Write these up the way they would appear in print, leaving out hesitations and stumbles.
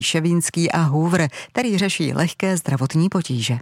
Ševínský a Hoover, který řeší lehké zdravotní potíže.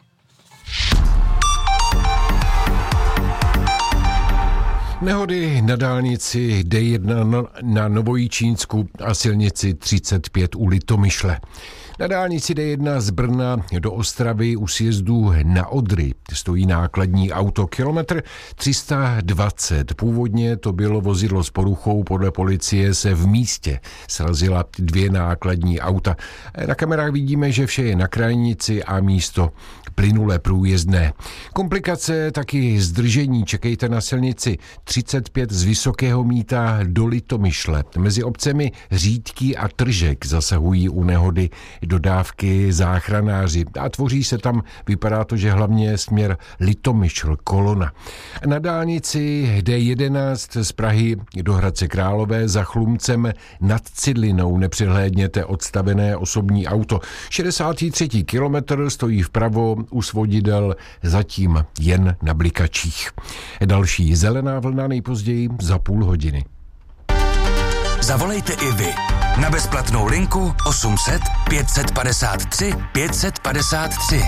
Nehody na dálnici D1 na Novojičínsku a silnici 35 u Litomyšle. Na dálnici D1 z Brna do Ostravy u sjezdu na Odry stojí nákladní auto kilometr 320. Původně to bylo vozidlo s poruchou, podle policie se v místě srazila 2 nákladní auta. Na kamerách vidíme, že vše je na krajnici a místo plynule průjezdné. Komplikace, taky zdržení čekejte na silnici 35 z Vysokého Mýta do Litomyšle. Mezi obcemi Řídky a Tržek zasahují u nehody dodávky záchranáři a tvoří se tam, vypadá to, že hlavně směr Litomyšl, kolona. Na dálnici D11 z Prahy do Hradce Králové za Chlumcem nad Cidlinou nepřehlédněte odstavené osobní auto. 63. kilometr stojí vpravo u svodidel, zatím jen na blikačích. Další zelená vlna nejpozději za půl hodiny. Zavolejte i vy na bezplatnou linku 800 553 553.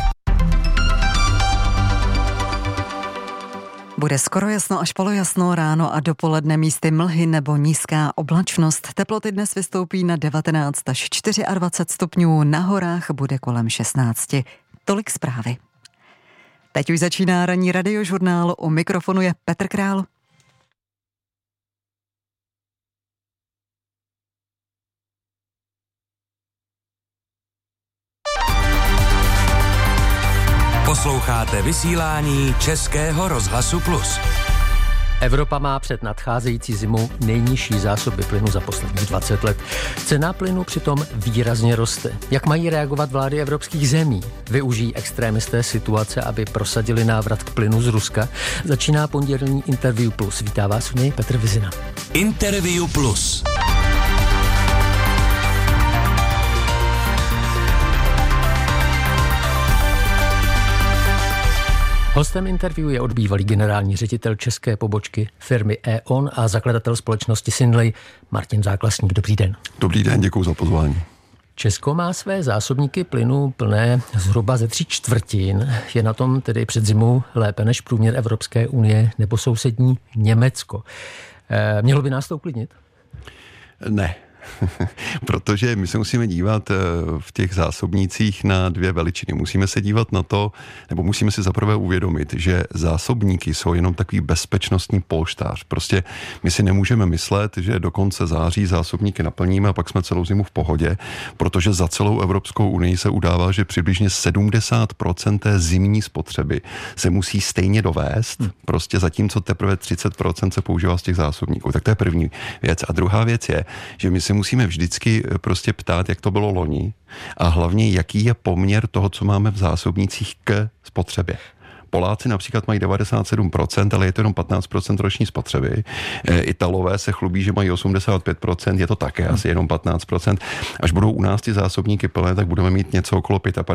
Bude skoro jasno až polojasno, ráno a dopoledne místy mlhy nebo nízká oblačnost. Teploty dnes vystoupí na 19 až 24 stupňů, na horách bude kolem 16. Tolik zprávy. Teď už začíná ranní radiožurnál, u mikrofonu je Petr Král. Posloucháte vysílání Českého rozhlasu Plus. Evropa má před nadcházející zimou nejnižší zásoby plynu za posledních 20 let. Cena plynu přitom výrazně roste. Jak mají reagovat vlády evropských zemí? Využijí extrémisté situace, aby prosadili návrat k plynu z Ruska? Začíná pondělní Interview Plus. Vítá vás v něj Petr Vizina. Interview Plus. Hostem interview je bývalý generální ředitel české pobočky firmy E.ON a zakladatel společnosti Synley Martin Záklasník. Dobrý den. Dobrý den, děkuji za pozvání. Česko má své zásobníky plynu plné zhruba ze 3/4. Je na tom tedy před zimou lépe než průměr Evropské unie nebo sousední Německo. Mělo by nás to uklidnit? Ne. Protože my se musíme dívat v těch zásobnících na 2 veličiny. Musíme se dívat na to, nebo musíme si zaprvé uvědomit, že zásobníky jsou jenom takový bezpečnostní polštář. Prostě my si nemůžeme myslet, že do konce září zásobníky naplníme a pak jsme celou zimu v pohodě, protože za celou Evropskou unii se udává, že přibližně 70% té zimní spotřeby se musí stejně dovést, prostě zatímco teprve 30% se používá z těch zásobníků. Tak to je první věc. A druhá věc je, že my se musíme vždycky prostě ptát, jak to bylo loni a hlavně, jaký je poměr toho, co máme v zásobnících k spotřebě. Poláci například mají 97%, ale je to jenom 15% roční spotřeby. Italové se chlubí, že mají 85%, je to také asi jenom 15%. Až budou u nás ty zásobníky plné, tak budeme mít něco okolo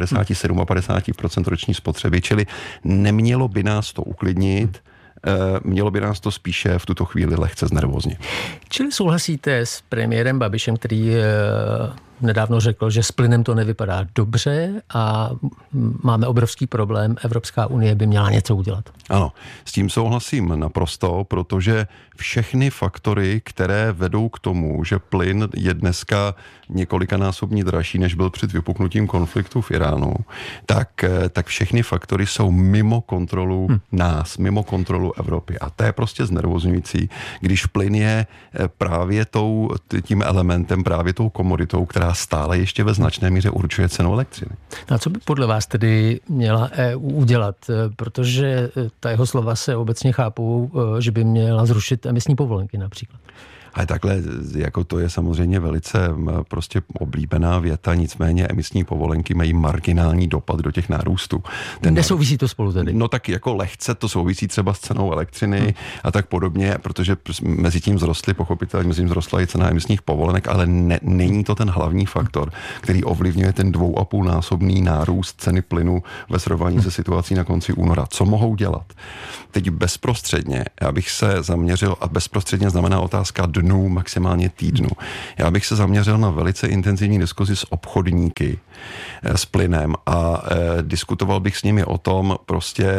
55-57% roční spotřeby, čili nemělo by nás to uklidnit, mělo by nás to spíše v tuto chvíli lehce znervóznit. Čili souhlasíte s premiérem Babišem, který nedávno řekl, že s plynem to nevypadá dobře a máme obrovský problém, Evropská unie by měla něco udělat? Ano, s tím souhlasím naprosto, protože všechny faktory, které vedou k tomu, že plyn je dneska několikanásobně dražší, než byl před vypuknutím konfliktu v Iránu, tak všechny faktory jsou mimo kontrolu nás, mimo kontrolu Evropy. A to je prostě znervozňující, když plyn je právě tím elementem, právě tou komoditou, která stále ještě ve značné míře určuje cenu elektřiny. A co by podle vás tedy měla EU udělat? Protože ta jeho slova se obecně chápou, že by měla zrušit emisní povolenky například. Ale takhle, jako to je samozřejmě velice prostě oblíbená věta, nicméně emisní povolenky mají marginální dopad do těch nárůstů. Nesouvisí to spolu tedy? No tak jako lehce to souvisí třeba s cenou elektřiny a tak podobně, protože mezi tím vzrostla i cena emisních povolenek, ale není to ten hlavní faktor, který ovlivňuje ten 2,5násobný nárůst ceny plynu ve srovnání se situací na konci února. Co mohou dělat? Teď bezprostředně, já bych se zaměřil, a bezprostředně znamená otázka dnů, dnů, maximálně týdnů. Já bych se zaměřil na velice intenzivní diskuzi s obchodníky s plynem a diskutoval bych s nimi o tom prostě,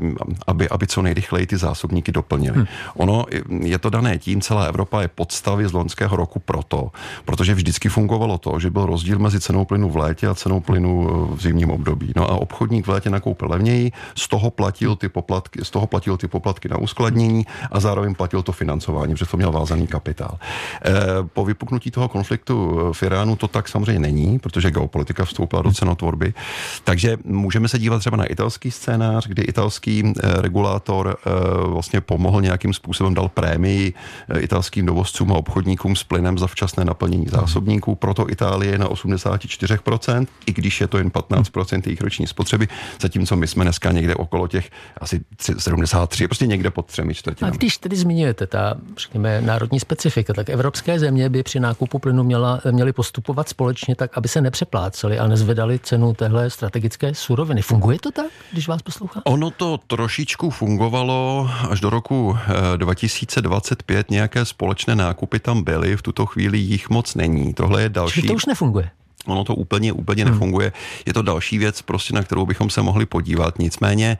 aby co nejrychleji ty zásobníky doplnili. Ono je to dané tím, celá Evropa je pod stavy z loňského roku protože vždycky fungovalo to, že byl rozdíl mezi cenou plynu v létě a cenou plynu v zimním období. No a obchodník v létě nakoupil levněji, z toho platil ty poplatky na uskladnění a zároveň platil to financování, protože to měl vázaný kapitál. Po vypuknutí toho konfliktu v Iránu to tak samozřejmě není, protože geopolitika vstoupila do cenotvorby. Takže můžeme se dívat třeba na italský scénář, kdy italský regulátor vlastně pomohl nějakým způsobem, dal prémii italským dovozcům a obchodníkům s plynem za včasné naplnění zásobníků. Proto Itálie je na 84%, i když je to jen 15% jejich roční spotřeby, zatímco my jsme dneska někde okolo těch asi 73, prostě někde pod 3/4. A když tedy zmiňujete řekněme, národní specifika, tak evropské země by při nákupu plynu měly postupovat společně tak, aby se nepřepláceli a nezvedali cenu téhle strategické suroviny. Funguje to tak, když vás poslouchám? Ono to trošičku fungovalo až do roku 2025. Nějaké společné nákupy tam byly, v tuto chvíli jich moc není. Tohle je další. Čili to už nefunguje? Ono to úplně nefunguje. Je to další věc, prostě, na kterou bychom se mohli podívat. Nicméně,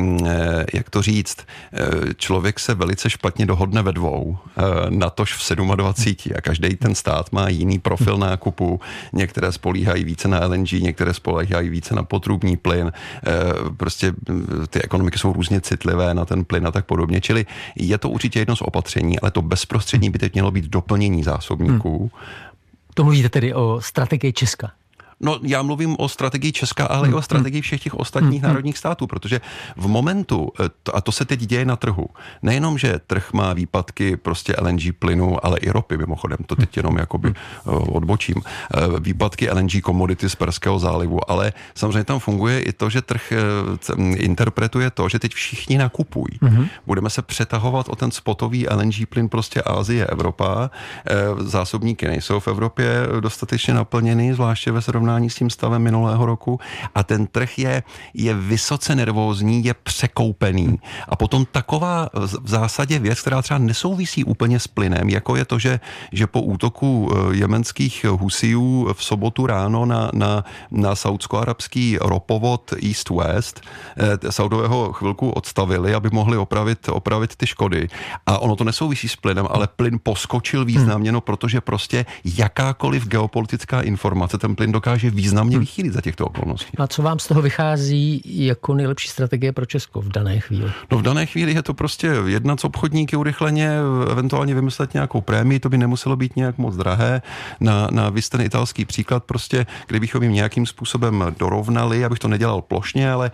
jak to říct, člověk se velice špatně dohodne ve dvou, natož v 27 a každý ten stát má jiný profil nákupu. Některé spolíhají více na LNG, některé spolíhají více na potrubní plyn. Prostě ty ekonomiky jsou různě citlivé na ten plyn a tak podobně. Čili je to určitě jedno z opatření, ale to bezprostřední by teď mělo být doplnění zásobníků. To mluvíte tedy o strategii Česka? No, já mluvím o strategii Česka, ale i o strategii všech těch ostatních národních států, protože v momentu, a to se teď děje na trhu, nejenom, že trh má výpadky prostě LNG plynu, ale i ropy mimochodem, to teď jenom jakoby odbočím, výpadky LNG komodity z Perského zálivu, ale samozřejmě tam funguje i to, že trh interpretuje to, že teď všichni nakupují. Budeme se přetahovat o ten spotový LNG plyn prostě Asie, Evropa, zásobníky nejsou v Evropě dostatečně naplněny, zvláště ve srovnání s tím stavem minulého roku a ten trh je vysoce nervózní, je překoupený. A potom taková v zásadě věc, která třeba nesouvisí úplně s plynem, jako je to, že po útoku jemenských Husijů v sobotu ráno na saudsko-arabský ropovod East-West, Saudové chvilku odstavili, aby mohli opravit ty škody. A ono to nesouvisí s plynem, ale plyn poskočil významně, no, protože prostě jakákoliv geopolitická informace ten plyn dokáže významně vychýlit za těchto okolností. A co vám z toho vychází jako nejlepší strategie pro Česko v dané chvíli? No v dané chvíli je to prostě jednat s obchodníky urychleně, eventuálně vymyslet nějakou prémii, to by nemuselo být nějak moc drahé. Na ten italský příklad prostě, kdybychom jim nějakým způsobem dorovnali, abych to nedělal plošně, ale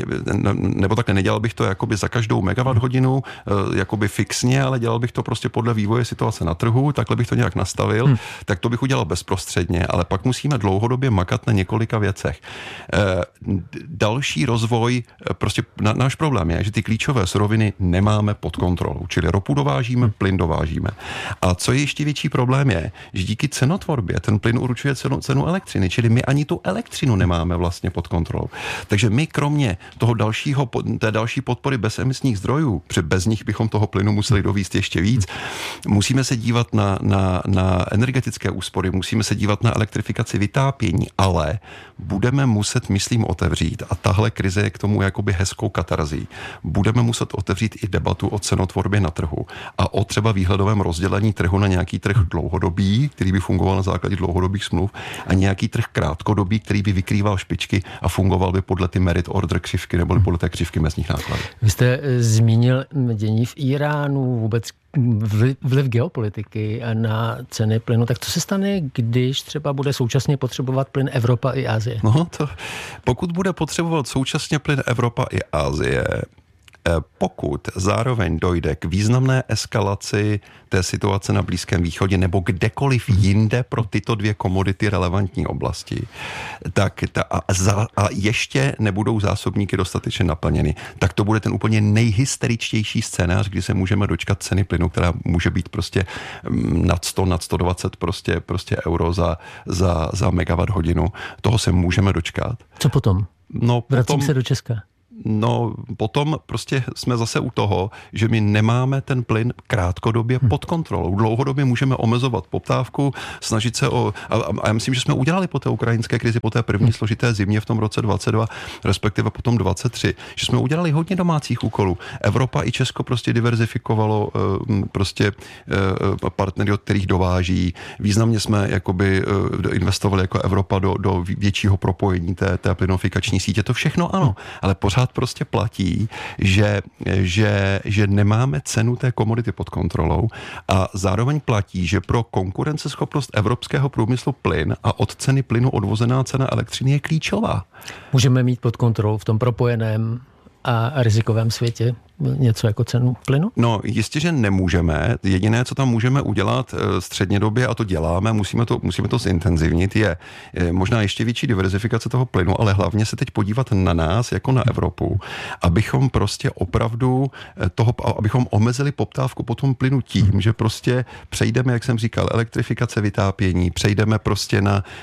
nebo takhle nedělal bych to jakoby za každou megawatt hodinu, jakoby fixně, ale dělal bych to prostě podle vývoje situace na trhu, takhle bych to nějak nastavil, tak to bych udělal bezprostředně, ale pak musíme dlouhodobě makat na několika věcech. Další rozvoj, prostě náš problém je, že ty klíčové suroviny nemáme pod kontrolou, čili ropu dovážíme, plyn dovážíme. A co je ještě větší problém je, že díky cenotvorbě ten plyn určuje cenu elektřiny, čili my ani tu elektřinu nemáme vlastně pod kontrolou. Takže my kromě toho té další podpory bezemisních zdrojů, protože bez nich bychom toho plynu museli dovízt ještě víc, musíme se dívat na energetické úspory, musíme se dívat na elektrifikaci vytápění, ale budeme muset, myslím, otevřít, a tahle krize je k tomu jakoby hezkou katarzí, budeme muset otevřít i debatu o cenotvorbě na trhu a o třeba výhledovém rozdělení trhu na nějaký trh dlouhodobý, který by fungoval na základě dlouhodobých smluv, a nějaký trh krátkodobý, který by vykrýval špičky a fungoval by podle ty merit order křivky nebo podle té křivky mezních nákladů. Vy jste zmínil dění v Iránu, vůbec vliv geopolitiky na ceny plynu. Tak co se stane, když třeba bude současně potřebovat plyn Evropa i Asie? No pokud bude potřebovat současně plyn Evropa i Asie, pokud zároveň dojde k významné eskalaci té situace na Blízkém východě nebo kdekoliv jinde pro tyto dvě komodity relevantní oblasti, tak a ještě nebudou zásobníky dostatečně naplněny, tak to bude ten úplně nejhysteričtější scénář, kdy se můžeme dočkat ceny plynu, která může být prostě nad 100, nad 120 prostě euro za megawatt hodinu. Toho se můžeme dočkat. Co potom? No, Vracím se do Česka. No potom prostě jsme zase u toho, že my nemáme ten plyn krátkodobě pod kontrolou. Dlouhodobě můžeme omezovat poptávku, snažit se a já myslím, že jsme udělali po té ukrajinské krizi, po té první složité zimě v tom roce 22, respektive potom 23, že jsme udělali hodně domácích úkolů. Evropa i Česko prostě diverzifikovalo prostě partnery, od kterých dováží. Významně jsme jakoby investovali jako Evropa do většího propojení té plynofikační sítě. To všechno ano, ale pořád prostě platí, že nemáme cenu té komodity pod kontrolou a zároveň platí, že pro konkurenceschopnost evropského průmyslu plyn a od ceny plynu odvozená cena elektřiny je klíčová. Můžeme mít pod kontrolou v tom propojeném a rizikovém světě něco jako cenu plynu? No, jistě, že nemůžeme. Jediné, co tam můžeme udělat střednědobě, a to děláme, musíme to zintenzivnit, je možná ještě větší diverzifikace toho plynu, ale hlavně se teď podívat na nás, jako na Evropu, abychom prostě opravdu abychom omezili poptávku po tom plynu tím, že prostě přejdeme, jak jsem říkal, elektrifikace vytápění, přejdeme prostě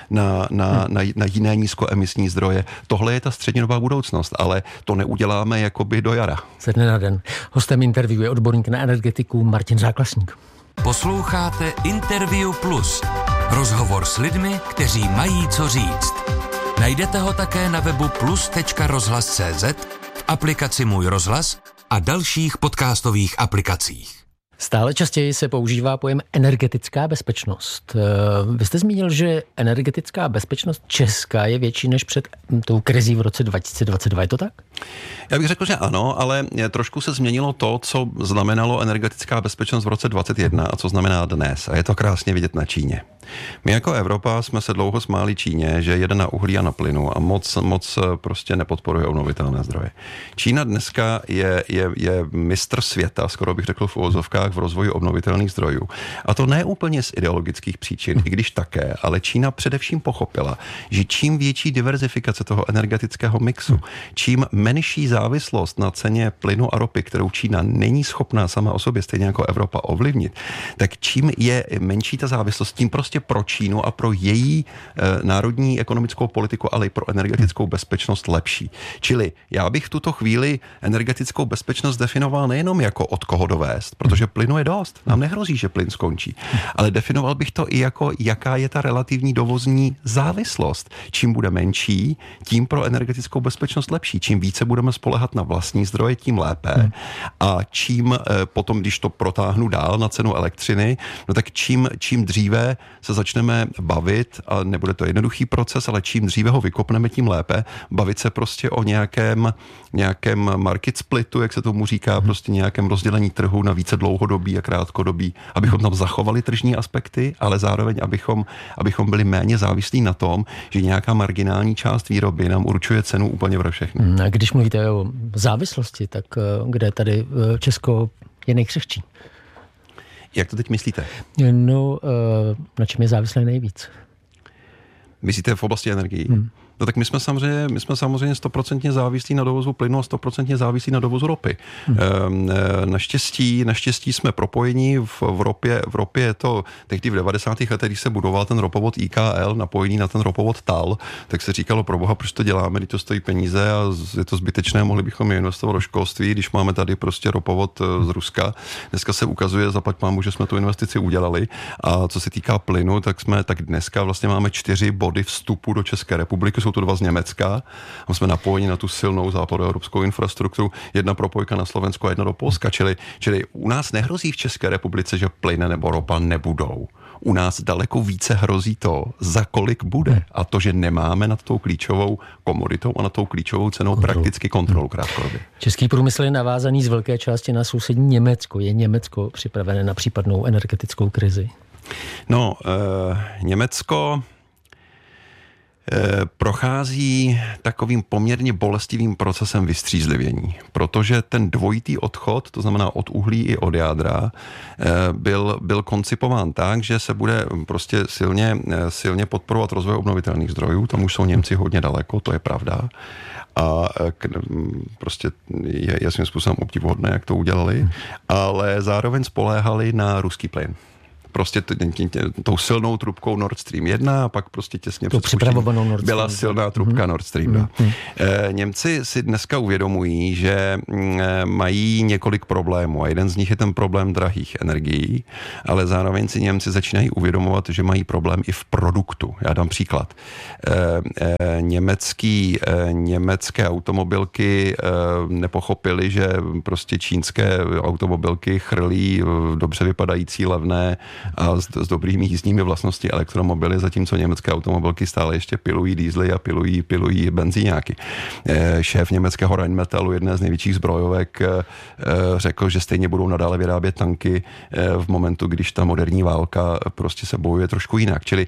na jiné nízkoemisní zdroje. Tohle je ta střednědobá budoucnost, ale to neuděláme jakoby do jara. Den. Hostem interview je odborník na energetiku Martin Záklasník. Posloucháte Interview Plus. Rozhovor s lidmi, kteří mají co říct. Najdete ho také na webu plus.rozhlas.cz, v aplikaci Můj rozhlas a dalších podcastových aplikacích. Stále častěji se používá pojem energetická bezpečnost. Vy jste zmínil, že energetická bezpečnost Česka je větší než před tou krizí v roce 2022. Je to tak? Já bych řekl, že ano, ale trošku se změnilo to, co znamenalo energetická bezpečnost v roce 2021 a co znamená dnes. A je to krásně vidět na Číně. My jako Evropa jsme se dlouho smáli Číně, že jede na uhlí a na plynu a moc prostě nepodporuje obnovitelné zdroje. Čína dneska je mistr světa, skoro bych řekl v uvozovkách, v rozvoji obnovitelných zdrojů. A to ne úplně z ideologických příčin, i když také, ale Čína především pochopila, že čím větší diverzifikace toho energetického mixu, čím menší závislost na ceně plynu a ropy, kterou Čína není schopná sama o sobě, stejně jako Evropa, ovlivnit, tak čím je menší ta závislost, tím prostě pro Čínu a pro její národní ekonomickou politiku, ale i pro energetickou bezpečnost lepší. Čili já bych v tuto chvíli energetickou bezpečnost definoval nejenom jako od koho dovést, protože plynu je dost, nám nehrozí, že plyn skončí, ale definoval bych to i jako jaká je ta relativní dovozní závislost. Čím bude menší, tím pro energetickou bezpečnost lepší. Čím více budeme spoléhat na vlastní zdroje, tím lépe. A čím potom, když to protáhnu dál na cenu elektřiny, no tak čím dříve se začneme bavit, a nebude to jednoduchý proces, ale čím dříve ho vykopneme, tím lépe, bavit se prostě o nějakém market splitu, jak se tomu říká, prostě nějakém rozdělení trhu na více dlouhodobý a krátkodobý, abychom tam zachovali tržní aspekty, ale zároveň abychom byli méně závislí na tom, že nějaká marginální část výroby nám určuje cenu úplně pro všechny. A když mluvíte o závislosti, tak kde tady Česko je nejkřehčí? Jak to teď myslíte? No, na čem je závislé nejvíc? Myslíte v oblasti energií? No tak my jsme samozřejmě 100% závislí na dovozu plynu a 100% závislí na dovozu ropy. Naštěstí jsme propojení v ropě je to tehdy v 90. letech, když se budoval ten ropovod IKL, napojený na ten ropovod TAL, tak se říkalo, proboha, proč to děláme, když to stojí peníze a je to zbytečné, mohli bychom je investovat do školství, když máme tady prostě ropovod z Ruska. Dneska se ukazuje, zaplať pánbůh, že jsme tu investici udělali. A co se týká plynu, tak dneska vlastně máme 4 body vstupu do České republiky, jsou to 2 z Německa. A jsme napojeni na tu silnou západoevropskou infrastrukturu. 1 propojka na Slovensko a 1 do Polska. Čili u nás nehrozí v České republice, že plyn nebo ropa nebudou. U nás daleko více hrozí to, za kolik bude. A to, že nemáme nad tou klíčovou komoditou a nad tou klíčovou cenou prakticky kontrolu krátkodobě. Český průmysl je navázaný z velké části na sousední Německo. Je Německo připravené na případnou energetickou krizi? No, Německo prochází takovým poměrně bolestivým procesem vystřízlivění, protože ten dvojitý odchod, to znamená od uhlí i od jádra, byl koncipován tak, že se bude prostě silně podporovat rozvoj obnovitelných zdrojů, tam už jsou Němci hodně daleko, to je pravda. A prostě je svým způsobem obdivuhodné, jak to udělali, ale zároveň spoléhali na ruský plyn. prostě tou silnou trubkou Nord Stream 1 a pak prostě těsně před spuštěním byla silná trubka Nord Stream 2. Němci si dneska uvědomují, že mají několik problémů a jeden z nich je ten problém drahých energií, ale zároveň si Němci začínají uvědomovat, že mají problém i v produktu. Já dám příklad. Německé automobilky nepochopily, že prostě čínské automobilky chrlí dobře vypadající, levné a s dobrými jízdními vlastnosti elektromobily, zatímco německé automobilky stále ještě pilují diesely a pilují benzíňáky. Šéf německého Rheinmetallu, jedné z největších zbrojovek, řekl, že stejně budou nadále vyrábět tanky v momentu, když ta moderní válka prostě se bojuje trošku jinak. Čili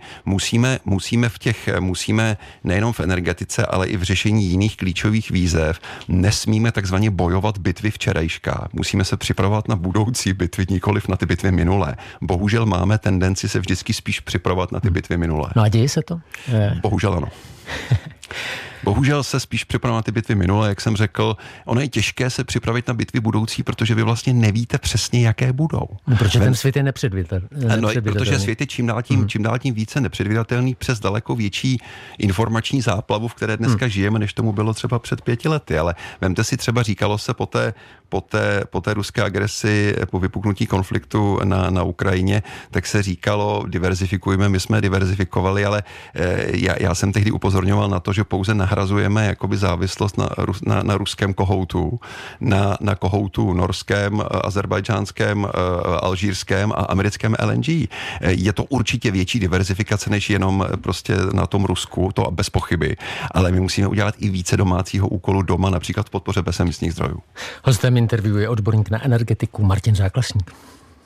musíme nejenom v energetice, ale i v řešení jiných klíčových výzev, nesmíme takzvaně bojovat bitvy včerejška. Musíme se připravovat na budoucí bitvy, nikoliv na ty bitvy minulé. Bohužel máme tendenci se vždycky spíš připravovat na ty bitvy minulé. No a děje se to? Bohužel ano. Bohužel se spíš připravovat na ty bitvy minulé, jak jsem řekl. Ono je těžké se připravit na bitvy budoucí, protože vy vlastně nevíte přesně, jaké budou. No, protože ten svět je nepředvídatelný. No, protože svět je čím dál tím více nepředvídatelný přes daleko větší informační záplavu, v které dneska žijeme, než tomu bylo třeba před 5 lety. Ale vemte si třeba, říkalo se po té ruské agresi, po vypuknutí konfliktu na Ukrajině, tak se říkalo, diverzifikujeme, my jsme diverzifikovali, ale já jsem tehdy upozorňoval na to, že pouze nahrazujeme jakoby závislost na ruském kohoutu, na kohoutu norském, azerbajdžánském, alžírském a americkém LNG. Je to určitě větší diverzifikace, než jenom prostě na tom Rusku, to bez pochyby, ale my musíme udělat i více domácího úkolu doma, například v podpoře bezemisních zdrojů. Hostem interview je odborník na energetiku Martin Záklasník.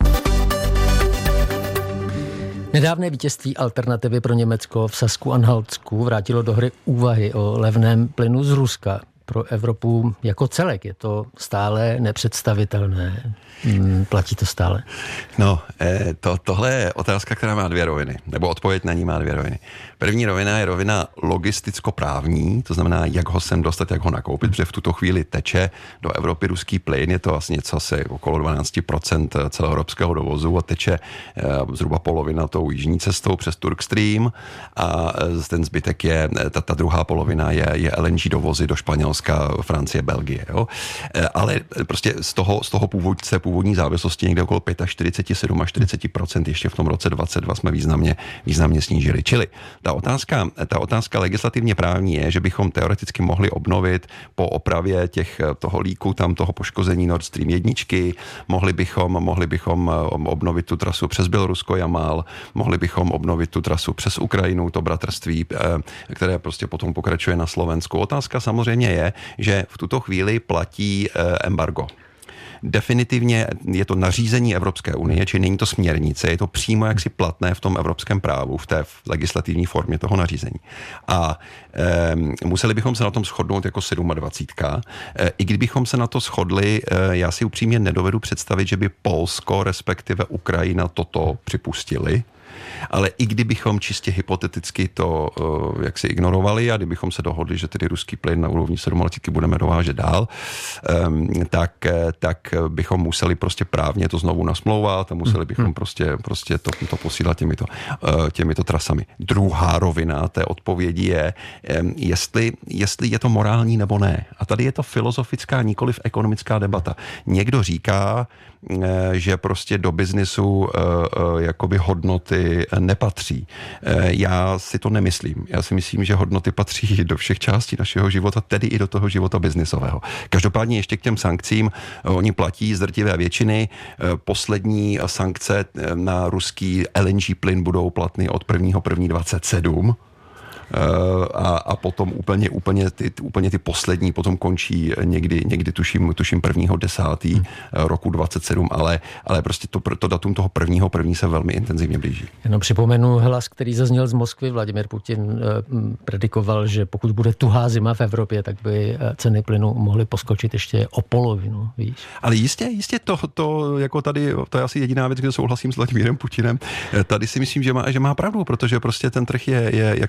Nedávné vítězství alternativy pro Německo v Sasku-Anhaltsku vrátilo do hry úvahy o levném plynu z Ruska. Pro Evropu jako celek je to stále nepředstavitelné. Platí to stále? No, tohle je otázka, která má 2 roviny, nebo odpověď na ní má 2 roviny. První rovina je rovina logisticko-právní, to znamená, jak ho sem dostat, jak ho nakoupit, protože v tuto chvíli teče do Evropy ruský plyn, je to vlastně něco asi okolo 12% celoevropského dovozu a teče zhruba polovina tou jižní cestou přes Turkstream a ten zbytek je, ta druhá polovina je LNG dovozy do Španělska, Francie, Belgie. Jo? Ale prostě z toho původní závislosti někde okolo 47-40% ještě v tom roce 2022 jsme významně snížili. Čili ta otázka legislativně právní je, že bychom teoreticky mohli obnovit po opravě toho líku, tam toho poškození Nord Stream 1, mohli bychom obnovit tu trasu přes Bělorusko, Jamál, mohli bychom obnovit tu trasu přes Ukrajinu, to bratrství, které prostě potom pokračuje na Slovensku. Otázka samozřejmě je, že v tuto chvíli platí embargo. Definitivně je to nařízení Evropské unie, či není to směrnice, je to přímo jaksi platné v tom evropském právu, v té legislativní formě toho nařízení. A museli bychom se na tom shodnout jako 27. I kdybychom se na to shodli, já si upřímně nedovedu představit, že by Polsko, respektive Ukrajina toto připustili. Ale i kdybychom čistě hypoteticky to jaksi ignorovali a kdybychom se dohodli, že tedy ruský plyn na úrovni 27 budeme dovážet dál, tak bychom museli prostě právně to znovu nasmlouvat a museli bychom prostě to posílat těmito trasami. Druhá rovina té odpovědi je, jestli je to morální nebo ne. A tady je to filozofická, nikoliv ekonomická debata. Někdo říká, že prostě do biznisu jakoby hodnoty nepatří. Já si to nemyslím. Já si myslím, že hodnoty patří do všech částí našeho života, tedy i do toho života biznisového. Každopádně ještě k těm sankcím, oni platí z drtivé většiny. Poslední sankce na ruský LNG plyn budou platný od 1.1.27. A potom úplně ty poslední potom končí někdy tuším 1.10. roku 27, ale prostě to datum toho 1.1. se velmi intenzivně blíží. Jenom připomenu hlas, který zazněl z Moskvy. Vladimír Putin predikoval, že pokud bude tuhá zima v Evropě, tak by ceny plynu mohly poskočit ještě o polovinu, víš? Ale jistě to jako tady, to je asi jediná věc, kde souhlasím s Vladimírem Putinem. Tady si myslím, že má pravdu, protože prostě ten trh je jak jsme se bavili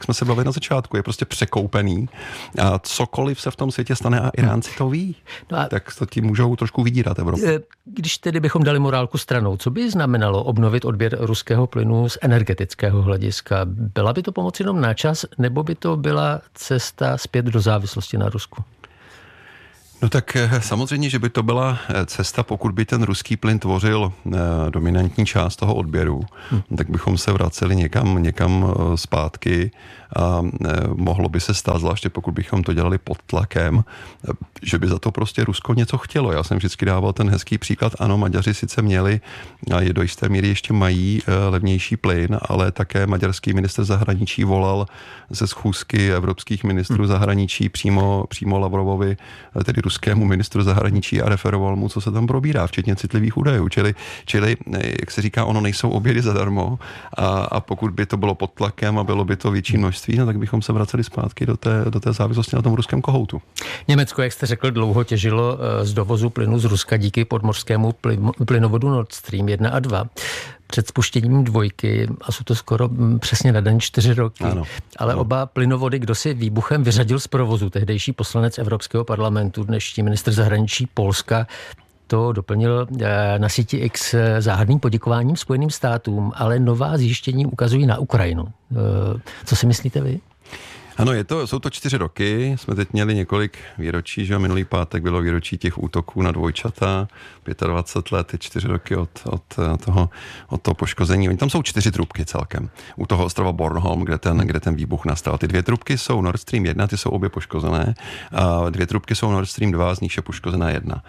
na začátku, je prostě překoupený a cokoliv se v tom světě stane a Iránci to ví, tak to ti můžou trošku vydírat Evropu. Když tedy bychom dali morálku stranou, co by znamenalo obnovit odběr ruského plynu z energetického hlediska? Byla by to pomoc jenom na čas, nebo by to byla cesta zpět do závislosti na Rusku? No tak samozřejmě, že by to byla cesta, pokud by ten ruský plyn tvořil dominantní část toho odběru, tak bychom se vraceli někam zpátky a mohlo by se stát, zvláště pokud bychom to dělali pod tlakem, že by za to prostě Rusko něco chtělo. Já jsem vždycky dával ten hezký příklad, ano, Maďaři sice měli a je do jisté míry ještě mají levnější plyn, ale také maďarský ministr zahraničí volal ze schůzky evropských ministrů zahraničí přímo Lavrovovi, tedy ruskému ministru zahraničí, a referoval mu, co se tam probírá, včetně citlivých údajů. Čili jak se říká, ono nejsou obědy zadarmo a pokud by to bylo pod tlakem a bylo by to větší množství, no, tak bychom se vraceli zpátky do té závislosti na tom ruském kohoutu. Německo, jak jste řekl, dlouho těžilo z dovozu plynu z Ruska díky podmořskému plynovodu Nord Stream 1 a 2. Před spuštěním dvojky, a jsou to skoro přesně na den 4 roky, ale oba plynovody kdosi výbuchem vyřadil z provozu. Tehdejší poslanec Evropského parlamentu, dnešní ministr zahraničí Polska, to doplnil na síti X záhadným poděkováním Spojeným státům, ale nová zjištění ukazují na Ukrajinu. Co si myslíte vy? Ano, jsou to 4 roky, jsme teď měli několik výročí, že minulý pátek bylo výročí těch útoků na dvojčata, 25 let, 4 roky od toho poškození. Oni tam jsou 4 trubky celkem. U toho ostrova Bornholm, kde ten výbuch nastal. Ty 2 trubky jsou Nord Stream 1, ty jsou obě poškozené, a 2 trubky jsou Nord Stream 2, z nich je poškozená 1.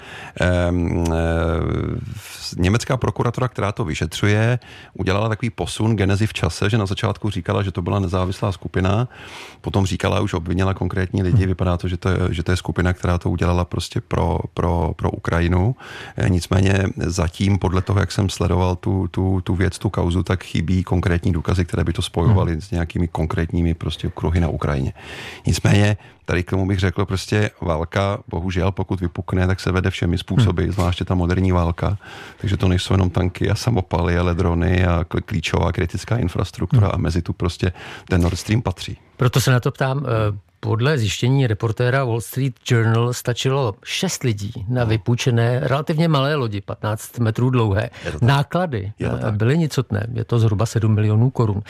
Německá prokuratura, která to vyšetřuje, udělala takový posun genezi v čase, že na začátku říkala, že to byla nezávislá skupina, potom říkala, už obvinila konkrétní lidi, vypadá to, že to je skupina, která to udělala prostě pro Ukrajinu. Nicméně zatím, podle toho, jak jsem sledoval tu věc, tu kauzu, tak chybí konkrétní důkazy, které by to spojovaly s nějakými konkrétními prostě kruhy na Ukrajině. Nicméně tady k tomu bych řekl, prostě válka, bohužel, pokud vypukne, tak se vede všemi způsoby, zvláště ta moderní válka. Takže to nejsou jenom tanky a samopaly, ale drony a klíčová kritická infrastruktura a mezi tu prostě ten Nord Stream patří. Proto se na to ptám. Podle zjištění reportéra Wall Street Journal stačilo 6 lidí na vypůjčené relativně malé lodi, 15 metrů dlouhé. Náklady byly nicotné, je to zhruba 7 milionů korun.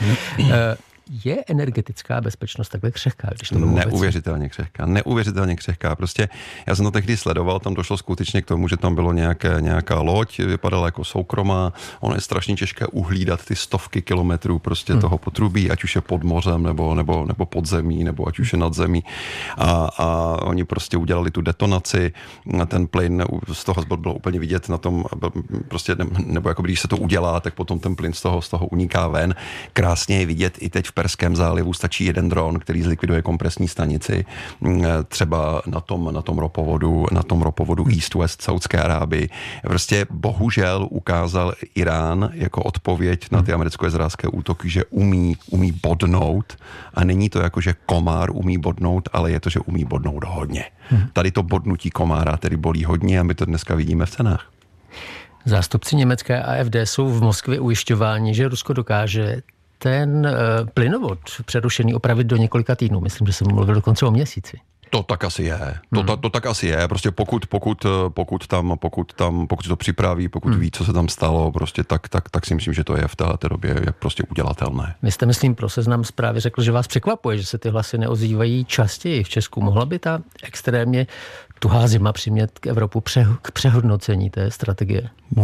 Je energetická bezpečnost takhle křehká? Když to Neuvěřitelně křehká. Prostě já jsem to tehdy sledoval, tam došlo skutečně k tomu, že tam bylo nějaká loď, vypadala jako soukromá, ono je strašně těžké uhlídat ty stovky kilometrů prostě toho potrubí, ať už je pod mořem, nebo pod zemí, nebo ať už je nad zemí. A oni prostě udělali tu detonaci, ten plyn z toho bylo úplně vidět na tom, prostě, nebo jako když se to udělá, tak potom ten plyn z toho uniká ven. Krásně je vidět i teď v Perském zálivu, stačí jeden dron, který zlikviduje kompresní stanici, třeba na tom ropovodu East-West Saudské Arábii. Prostě bohužel ukázal Irán jako odpověď na ty americko-izraelské útoky, že umí bodnout, a není to jako, že komár umí bodnout, ale je to, že umí bodnout hodně. Tady to bodnutí komára tedy bolí hodně a my to dneska vidíme v cenách. Zástupci německé AfD jsou v Moskvě ujišťováni, že Rusko dokáže ten plynovod přerušený opravit do několika týdnů. Myslím, že jsem mluvil dokonce o měsíci. To tak asi je. To tak asi je. Prostě pokud si to připraví, pokud ví, co se tam stalo, prostě tak si myslím, že to je v této době je prostě udělatelné. Vy jste, myslím, pro Seznam Zprávy řekl, že vás překvapuje, že se ty hlasy neozývají častěji v Česku. Mohla by ta extrémně tuhá zima přimět k Evropu k přehodnocení té strategie?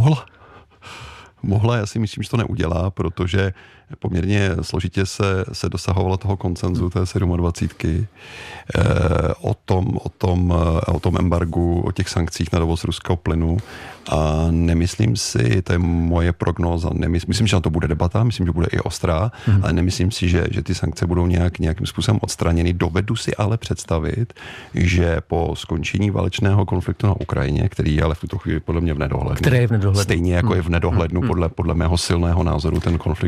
Mohla, já si myslím, že to neudělá, protože poměrně složitě se dosahovalo toho konsenzu té 27. O tom embargu, o těch sankcích na dovoz ruského plynu, a nemyslím si, to je moje prognóza, myslím, že na to bude debata, myslím, že bude i ostrá, ale nemyslím si, že ty sankce budou nějakým způsobem odstraněny. Dovedu si ale představit, že po skončení válečného konfliktu na Ukrajině, který je ale v tuto chvíli podle mě v nedohlednu. Který je v nedohlednu. Stejně jako je v nedohlednu podle mého silného názoru ten konflikt v Perském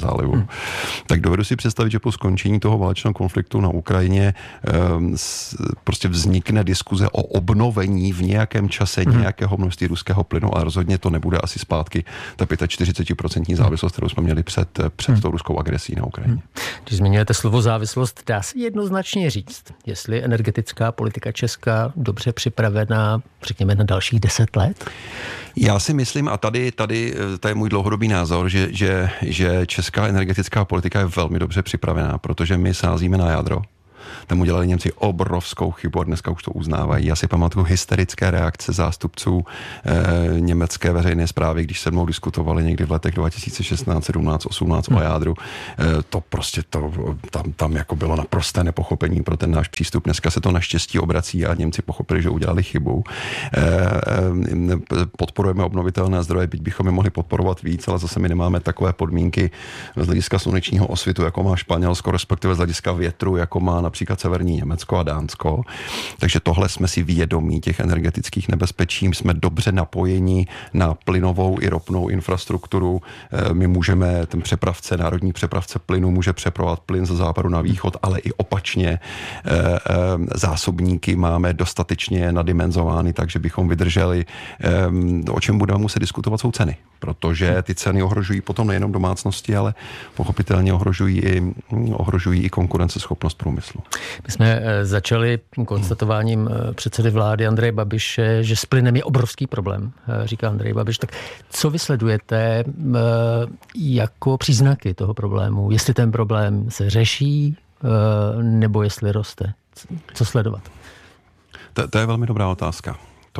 zálivu. Tak dovedu si představit, že po skončení toho válečného konfliktu na Ukrajině prostě vznikne diskuze o obnovení v nějakém čase nějakého množství ruského plynu a rozhodně to nebude asi zpátky ta 45% závislost, kterou jsme měli před tou ruskou agresí na Ukrajině. Když zmiňujete slovo závislost, dá se jednoznačně říct, jestli energetická politika Česka dobře připravená, řekněme, na dalších 10 let? Já si myslím, a tady je můj dlouhodobý názor, že česká energetická politika je velmi dobře připravená, protože my sázíme na jádro. Tam udělali Němci obrovskou chybu a dneska už to uznávají. Já si pamatuju hysterické reakce zástupců německé veřejné správy, když se mnou diskutovali někdy v letech 2016, 17, 18 o jádru. To prostě tam jako bylo naprosté nepochopení pro ten náš přístup. Dneska se to naštěstí obrací a Němci pochopili, že udělali chybu. Podporujeme obnovitelné zdroje, byť bychom je mohli podporovat víc, ale zase my nemáme takové podmínky z hlediska slunečního osvitu, jako má Španělsko, respektive z hlediska větru, jako má například severní Německo a Dánsko. Takže tohle jsme si vědomí těch energetických nebezpečí. Jsme dobře napojeni na plynovou i ropnou infrastrukturu. My můžeme, ten přepravce, národní přepravce plynu může přepravovat plyn ze západu na východ, ale i opačně. Zásobníky máme dostatečně nadimenzovány, takže bychom vydrželi. O čem budeme muset diskutovat, jsou ceny, protože ty ceny ohrožují potom nejenom domácnosti, ale pochopitelně ohrožují i konkurenceschopnost průmyslu. My jsme začali konstatováním předsedy vlády Andreje Babiše, že s plynem je obrovský problém, říká Andrej Babiš. Tak co vysledujete jako příznaky toho problému? Jestli ten problém se řeší, nebo jestli roste? Co sledovat? To je velmi dobrá otázka.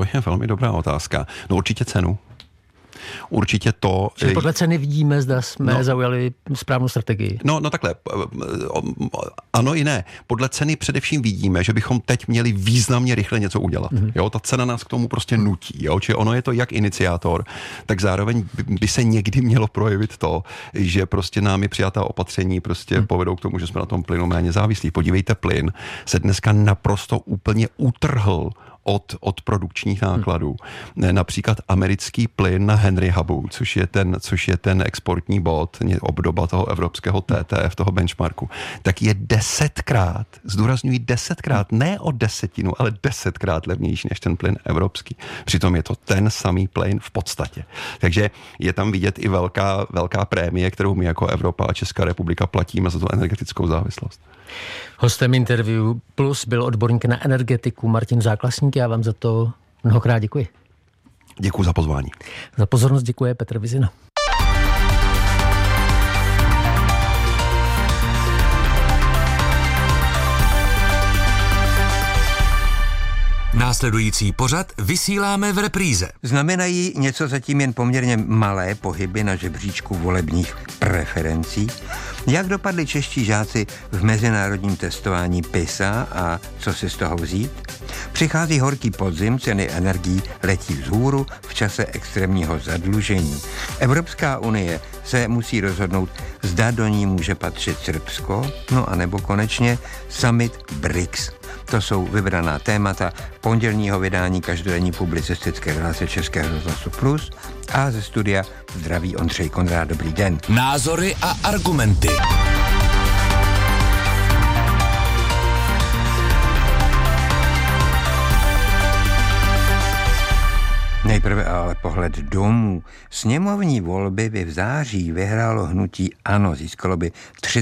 No určitě cenu. Určitě to... Čili podle ceny vidíme, zda jsme zaujali správnou strategii. No takhle. Ano i ne. Podle ceny především vidíme, že bychom teď měli významně rychle něco udělat. Jo, ta cena nás k tomu prostě nutí. Jo? Čiže ono je to jak iniciátor, tak zároveň by se někdy mělo projevit to, že prostě námi přijatá opatření prostě povedou k tomu, že jsme na tom plynu méně závislí. Podívejte, plyn se dneska naprosto úplně utrhl od produkčních nákladů. Například americký plyn na Henry Hubu, což je ten exportní bod, obdoba toho evropského TTF, toho benchmarku, tak je 10krát, zdůrazňuji 10krát, ne o 10, ale 10krát levnější než ten plyn evropský. Přitom je to ten samý plyn v podstatě. Takže je tam vidět i velká prémie, kterou my jako Evropa a Česká republika platíme za tu energetickou závislost. Hostem Interview Plus byl odborník na energetiku Martin Záklasník. Já vám za to mnohokrát děkuji. Děkuji za pozvání. Za pozornost děkuje Petr Vizina. Následující pořad vysíláme v repríze. Znamenají něco zatím jen poměrně malé pohyby na žebříčku volebních preferencí? Jak dopadli čeští žáci v mezinárodním testování PISA a co si z toho vzít? Přichází horký podzim, ceny energií letí vzhůru v čase extrémního zadlužení. Evropská unie se musí rozhodnout, zda do ní může patřit Srbsko, no a nebo konečně summit BRICS. To jsou vybraná témata pondělního vydání každodenní publicistické relace Českého rozhlasu Plus a ze studia zdraví Ondřej Konrád. Dobrý den. Názory a argumenty. Nejprve ale pohled domů. Sněmovní volby by v září vyhrálo hnutí ANO, získalo by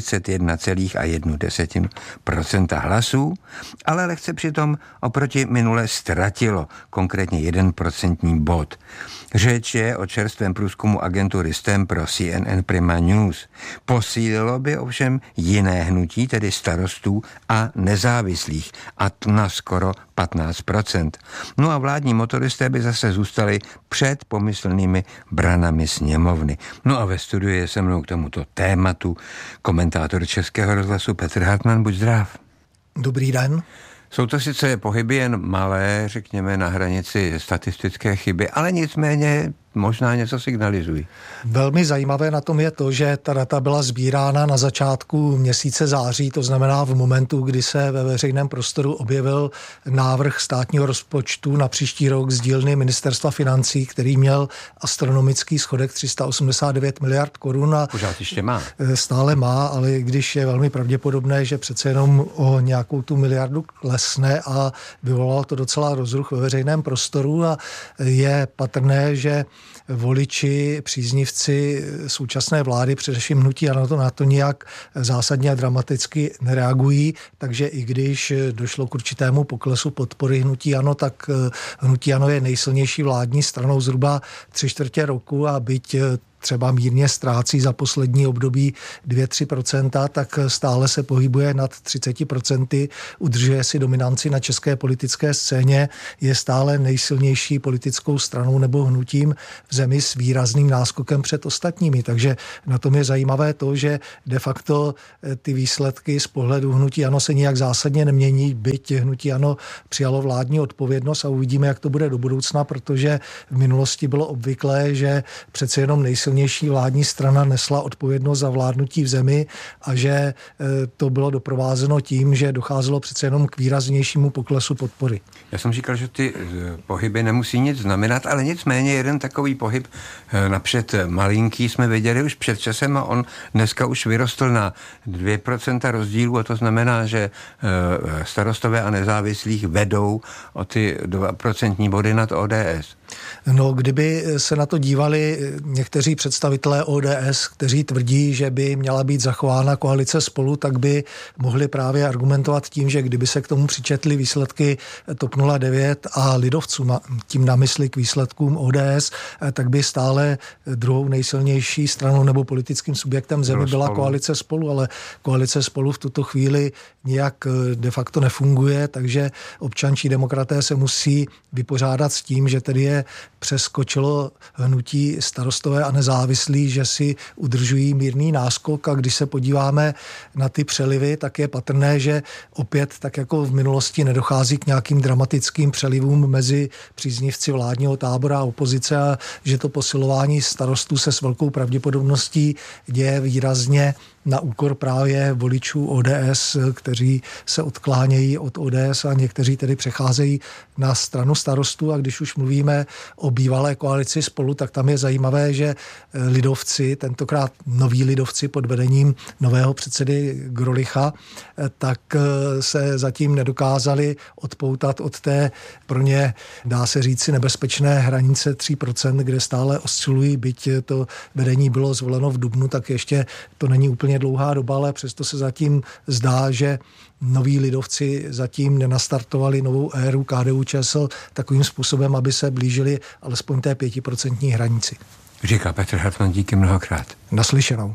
31,1% hlasů, ale lehce přitom oproti minule ztratilo, konkrétně 1% bod. Řeč je o čerstvém průzkumu agentury STEM pro CNN Prima News. Posílilo by ovšem jiné hnutí, tedy Starostů a nezávislých, a to na skoro 15%. No a vládní motoristé by zase zůstali před pomyslnými branami sněmovny. No a ve studiu je se mnou k tomuto tématu komentátor Českého rozhlasu Petr Hartmann. Buď zdrav. Dobrý den. Jsou to sice pohyby jen malé, řekněme na hranici statistické chyby, ale nicméně možná něco signalizují. Velmi zajímavé na tom je to, že ta data byla sbírána na začátku měsíce září, to znamená v momentu, kdy se ve veřejném prostoru objevil návrh státního rozpočtu na příští rok z dílny Ministerstva financí, který měl astronomický schodek 389 miliard korun. A pořád ještě má. Stále má, ale když je velmi pravděpodobné, že přece jenom o nějakou tu miliardu klesne a vyvolalo to docela rozruch ve veřejném prostoru a je patrné, že voliči, příznivci současné vlády, především hnutí ANO, na to nijak zásadně a dramaticky nereagují, takže i když došlo k určitému poklesu podpory hnutí ANO, tak hnutí ANO je nejsilnější vládní stranou zhruba 3/4 roku a byť třeba mírně ztrácí za poslední období 2-3%, tak stále se pohybuje nad 30%, udržuje si dominanci na české politické scéně, je stále nejsilnější politickou stranou nebo hnutím v zemi s výrazným náskokem před ostatními. Takže na tom je zajímavé to, že de facto ty výsledky z pohledu hnutí ANO se nijak zásadně nemění, byť hnutí ANO přijalo vládní odpovědnost a uvidíme, jak to bude do budoucna, protože v minulosti bylo obvyklé, že přece jenom nejsilnější vládní strana nesla odpovědnost za vládnutí v zemi a že to bylo doprovázeno tím, že docházelo přece jenom k výraznějšímu poklesu podpory. Já jsem říkal, že ty pohyby nemusí nic znamenat, ale nicméně jeden takový pohyb napřed malinký jsme viděli už před časem a on dneska už vyrostl na 2% rozdílu a to znamená, že starostové a nezávislých vedou o ty 2% body nad ODS. No, kdyby se na to dívali někteří představitelé ODS, kteří tvrdí, že by měla být zachována koalice Spolu, tak by mohli právě argumentovat tím, že kdyby se k tomu přičetly výsledky TOP 09 a lidovců, tím na mysli k výsledkům ODS, tak by stále druhou nejsilnější stranou nebo politickým subjektem zemi byla koalice Spolu, ale koalice Spolu v tuto chvíli nijak de facto nefunguje, takže občanští demokraté se musí vypořádat s tím, že tedy je přeskočilo hnutí Starostové a nezávislí, že si udržují mírný náskok a když se podíváme na ty přelivy, tak je patrné, že opět tak jako v minulosti nedochází k nějakým dramatickým přelivům mezi příznivci vládního tábora a opozice a že to posilování Starostů se s velkou pravděpodobností děje výrazně na úkor právě voličů ODS, kteří se odklánějí od ODS a někteří tedy přecházejí na stranu Starostů a když už mluvíme o bývalé koalici Spolu, tak tam je zajímavé, že lidovci, tentokrát noví lidovci pod vedením nového předsedy Grolicha, tak se zatím nedokázali odpoutat od té pro ně, dá se říci, nebezpečné hranice 3%, kde stále oscilují, byť to vedení bylo zvoleno v dubnu, tak ještě to není úplně dlouhá doba, ale přesto se zatím zdá, že noví lidovci zatím nenastartovali novou éru KDU-ČSL takovým způsobem, aby se blížili alespoň té 5% hranici. Říká Petr Hartmann, díky mnohokrát. Naslyšenou.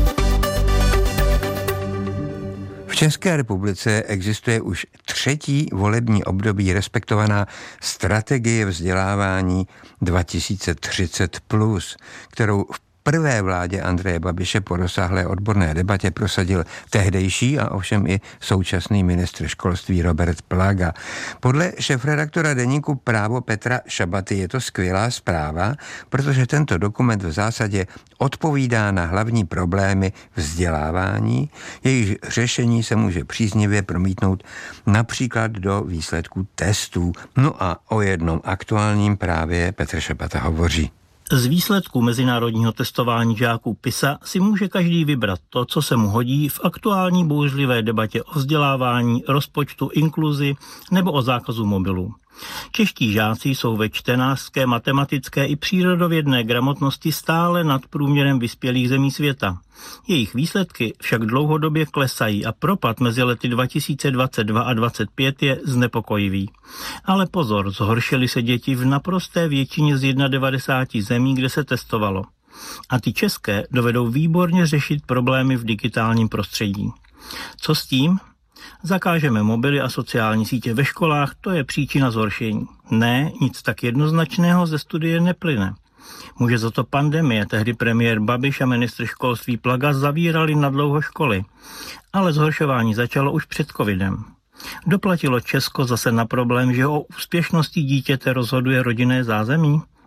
V České republice existuje už 3. volební období respektovaná strategie vzdělávání 2030+, kterou v prvé vládě Andreje Babiše po rozsáhlé odborné debatě prosadil tehdejší a ovšem i současný ministr školství Robert Plaga. Podle šéfredaktora deníku Právo Petra Šabaty je to skvělá zpráva, protože tento dokument v zásadě odpovídá na hlavní problémy vzdělávání, jejich řešení se může příznivě promítnout například do výsledků testů. No a o jednom aktuálním právě Petr Šabata hovoří. Z výsledků mezinárodního testování žáků PISA si může každý vybrat to, co se mu hodí v aktuální bouřlivé debatě o vzdělávání, rozpočtu, inkluzi nebo o zákazu mobilů. Čeští žáci jsou ve čtenářské, matematické i přírodovědné gramotnosti stále nad průměrem vyspělých zemí světa. Jejich výsledky však dlouhodobě klesají a propad mezi lety 2022 a 2025 je znepokojivý. Ale pozor, zhoršily se děti v naprosté většině z 91 zemí, kde se testovalo. A ty české dovedou výborně řešit problémy v digitálním prostředí. Co s tím? Zakážeme mobily a sociální sítě ve školách, to je příčina zhoršení. Ne, nic tak jednoznačného ze studie neplyne. Může za to pandemie, tehdy premiér Babiš a ministr školství Plaga zavírali nadlouho školy. Ale zhoršování začalo už před covidem. Doplatilo Česko zase na problém, že o úspěšnosti dítěte rozhoduje rodinné zázemí?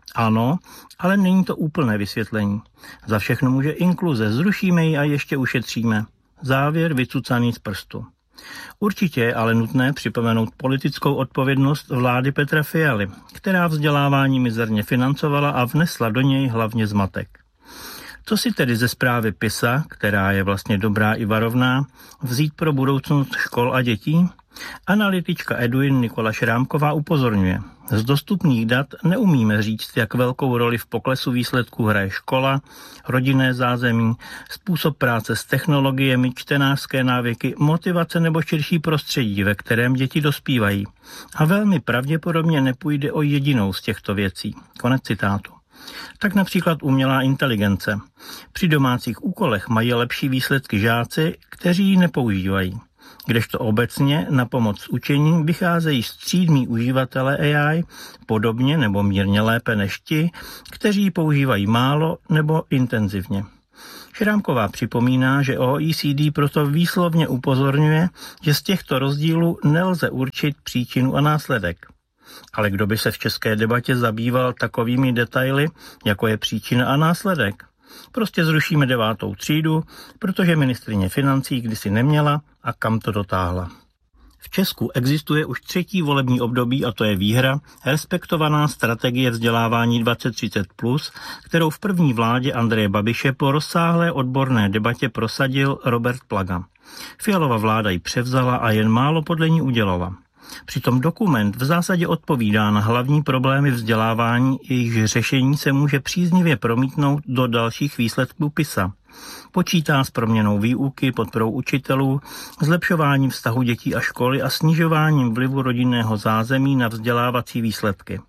Ano, ale není to úplné vysvětlení. Za všechno může inkluze, zrušíme ji a ještě ušetříme. Závěr vycucaný z prstu. Určitě je ale nutné připomenout politickou odpovědnost vlády Petra Fialy, která vzdělávání mizerně financovala a vnesla do něj hlavně zmatek. Co si tedy ze zprávy PISA, která je vlastně dobrá i varovná, vzít pro budoucnost škol a dětí? Analytička Eduin Nikola Šrámková upozorňuje. Z dostupných dat neumíme říct, jak velkou roli v poklesu výsledků hraje škola, rodinné zázemí, způsob práce s technologiemi, čtenářské návyky, motivace nebo širší prostředí, ve kterém děti dospívají. A velmi pravděpodobně nepůjde o jedinou z těchto věcí. Konec citátu. Tak například umělá inteligence. Při domácích úkolech mají lepší výsledky žáci, kteří ji nepoužívají. Kdežto obecně na pomoc učení vycházejí střídmí uživatelé AI podobně nebo mírně lépe než ti, kteří ji používají málo nebo intenzivně. Šrámková připomíná, že OECD proto výslovně upozorňuje, že z těchto rozdílů nelze určit příčinu a následek. Ale kdo by se v české debatě zabýval takovými detaily, jako je příčina a následek? Prostě zrušíme 9. třídu, protože ministryně financí kdysi neměla a kam to dotáhla. V Česku existuje už 3. volební období a to je výhra, respektovaná strategie vzdělávání 2030+, kterou v první vládě Andreje Babiše po rozsáhlé odborné debatě prosadil Robert Plaga. Fialova vláda ji převzala a jen málo podle ní udělala. Přitom dokument v zásadě odpovídá na hlavní problémy vzdělávání, jejichž řešení se může příznivě promítnout do dalších výsledků PISA. Počítá s proměnou výuky, podporou učitelů, zlepšováním vztahu dětí a školy a snižováním vlivu rodinného zázemí na vzdělávací výsledky.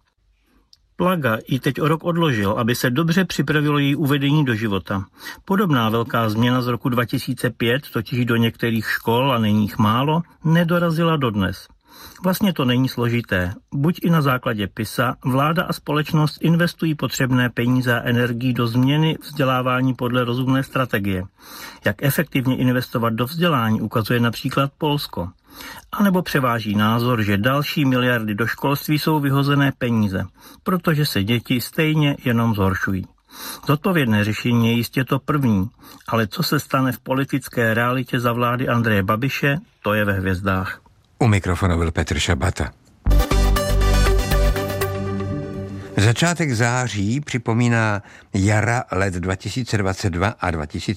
Plaga ji teď o rok odložil, aby se dobře připravilo její uvedení do života. Podobná velká změna z roku 2005, totiž do některých škol, a není jich málo, nedorazila dodnes. Vlastně to není složité. Buď i na základě PISA vláda a společnost investují potřebné peníze a energii do změny vzdělávání podle rozumné strategie. Jak efektivně investovat do vzdělání ukazuje například Polsko. A nebo převáží názor, že další miliardy do školství jsou vyhozené peníze, protože se děti stejně jenom zhoršují. Zodpovědné řešení je jistě to první, ale co se stane v politické realitě za vlády Andreje Babiše, to je ve hvězdách. U mikrofonu byl Petr Šabata. Začátek září připomíná jara let 2022 a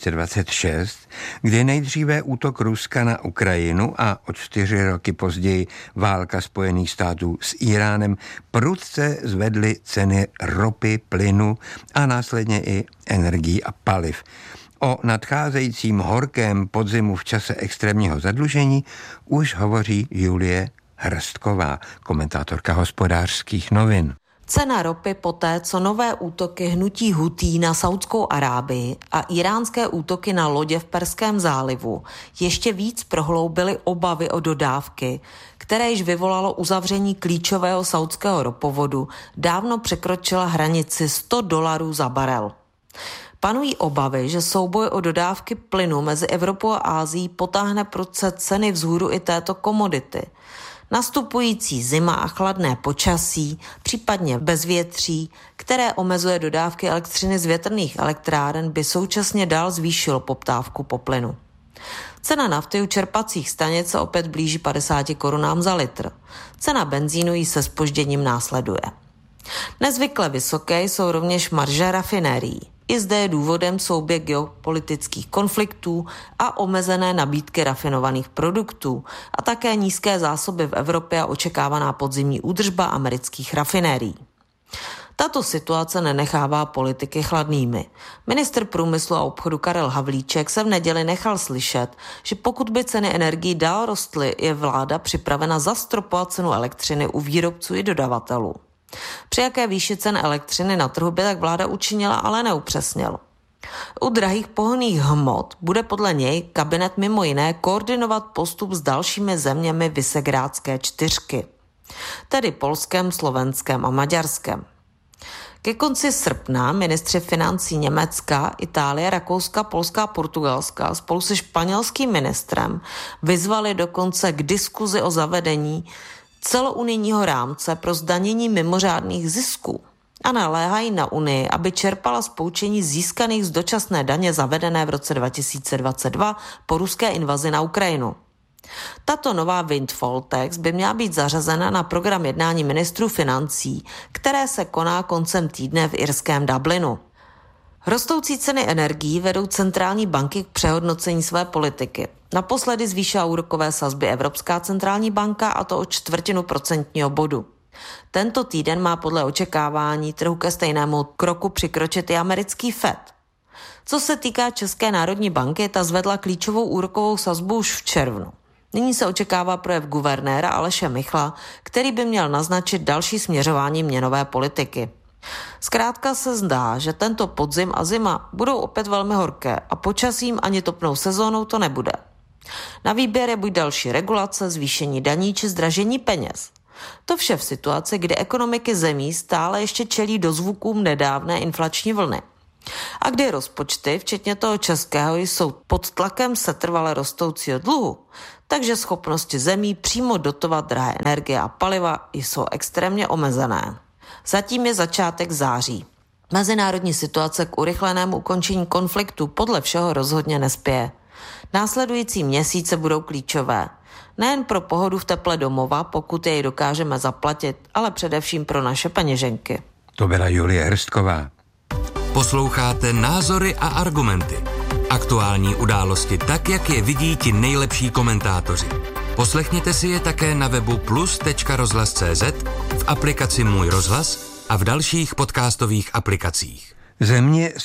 2026, kdy nejdříve útok Ruska na Ukrajinu a o 4 roky později válka Spojených států s Iránem prudce zvedly ceny ropy, plynu a následně i energií a paliv. O nadcházejícím horkém podzimu v čase extrémního zadlužení už hovoří Julie Hrstková, komentátorka Hospodářských novin. Cena ropy poté, co nové útoky hnutí Hutí na Saudskou Arábii a iránské útoky na lodě v Perském zálivu ještě víc prohloubily obavy o dodávky, které již vyvolalo uzavření klíčového saudského ropovodu, dávno překročila hranici $100 za barel. Panují obavy, že souboj o dodávky plynu mezi Evropou a Ázií potáhne proces ceny vzhůru i této komodity. Nastupující zima a chladné počasí, případně bezvětří, které omezuje dodávky elektřiny z větrných elektráren, by současně dál zvýšilo poptávku po plynu. Cena nafty u čerpacích stanic se opět blíží 50 korunám za litr. Cena benzínu jí se zpožděním následuje. Nezvykle vysoké jsou rovněž marže rafinérií. I zde je důvodem souběh geopolitických konfliktů a omezené nabídky rafinovaných produktů a také nízké zásoby v Evropě a očekávaná podzimní údržba amerických rafinérií. Tato situace nenechává politiky chladnými. Ministr průmyslu a obchodu Karel Havlíček se v neděli nechal slyšet, že pokud by ceny energií dál rostly, je vláda připravena zastropovat cenu elektřiny u výrobců i dodavatelů. Při jaké výši cen elektřiny na trhu by tak vláda učinila, ale neupřesnil. U drahých pohonných hmot bude podle něj kabinet mimo jiné koordinovat postup s dalšími zeměmi Visegrádské čtyřky, tedy Polskem, Slovenskem a Maďarskem. Ke konci srpna ministři financí Německa, Itálie, Rakouska, Polska a Portugalska spolu se španělským ministrem vyzvali dokonce k diskuzi o zavedení celounijního rámce pro zdanění mimořádných zisků. a naléhají na Unii, aby čerpala z poučení získaných z dočasné daně zavedené v roce 2022 po ruské invazi na Ukrajinu. Tato nová windfall tax by měla být zařazena na program jednání ministrů financí, které se koná koncem týdne v irském Dublinu. Rostoucí ceny energií vedou centrální banky k přehodnocení své politiky. Naposledy zvýšila úrokové sazby Evropská centrální banka, a to o 0,25 procentního bodu. Tento týden má podle očekávání trhu ke stejnému kroku přikročit i americký Fed. Co se týká České národní banky, ta zvedla klíčovou úrokovou sazbu už v červnu. Nyní se očekává projev guvernéra Aleše Michla, který by měl naznačit další směřování měnové politiky. Zkrátka se zdá, že tento podzim a zima budou opět velmi horké a počasím ani topnou sezónou to nebude. Na výběr je buď další regulace, zvýšení daní či zdražení peněz. To vše v situaci, kdy ekonomiky zemí stále ještě čelí dozvukům nedávné inflační vlny. A kdy rozpočty, včetně toho českého, jsou pod tlakem setrvale rostoucího dluhu, takže schopnosti zemí přímo dotovat drahé energie a paliva jsou extrémně omezené. Zatím je začátek září. Mezinárodní situace k urychlenému ukončení konfliktu podle všeho rozhodně nespěje. Následující měsíce budou klíčové. Nejen pro pohodu v teple domova, pokud jej dokážeme zaplatit, ale především pro naše peněženky. To byla Julie Hrstková. Posloucháte Názory a argumenty. Aktuální události tak, jak je vidí ti nejlepší komentátoři. Poslechněte si je také na webu plus.rozhlas.cz, v aplikaci Můj rozhlas a v dalších podcastových aplikacích. Země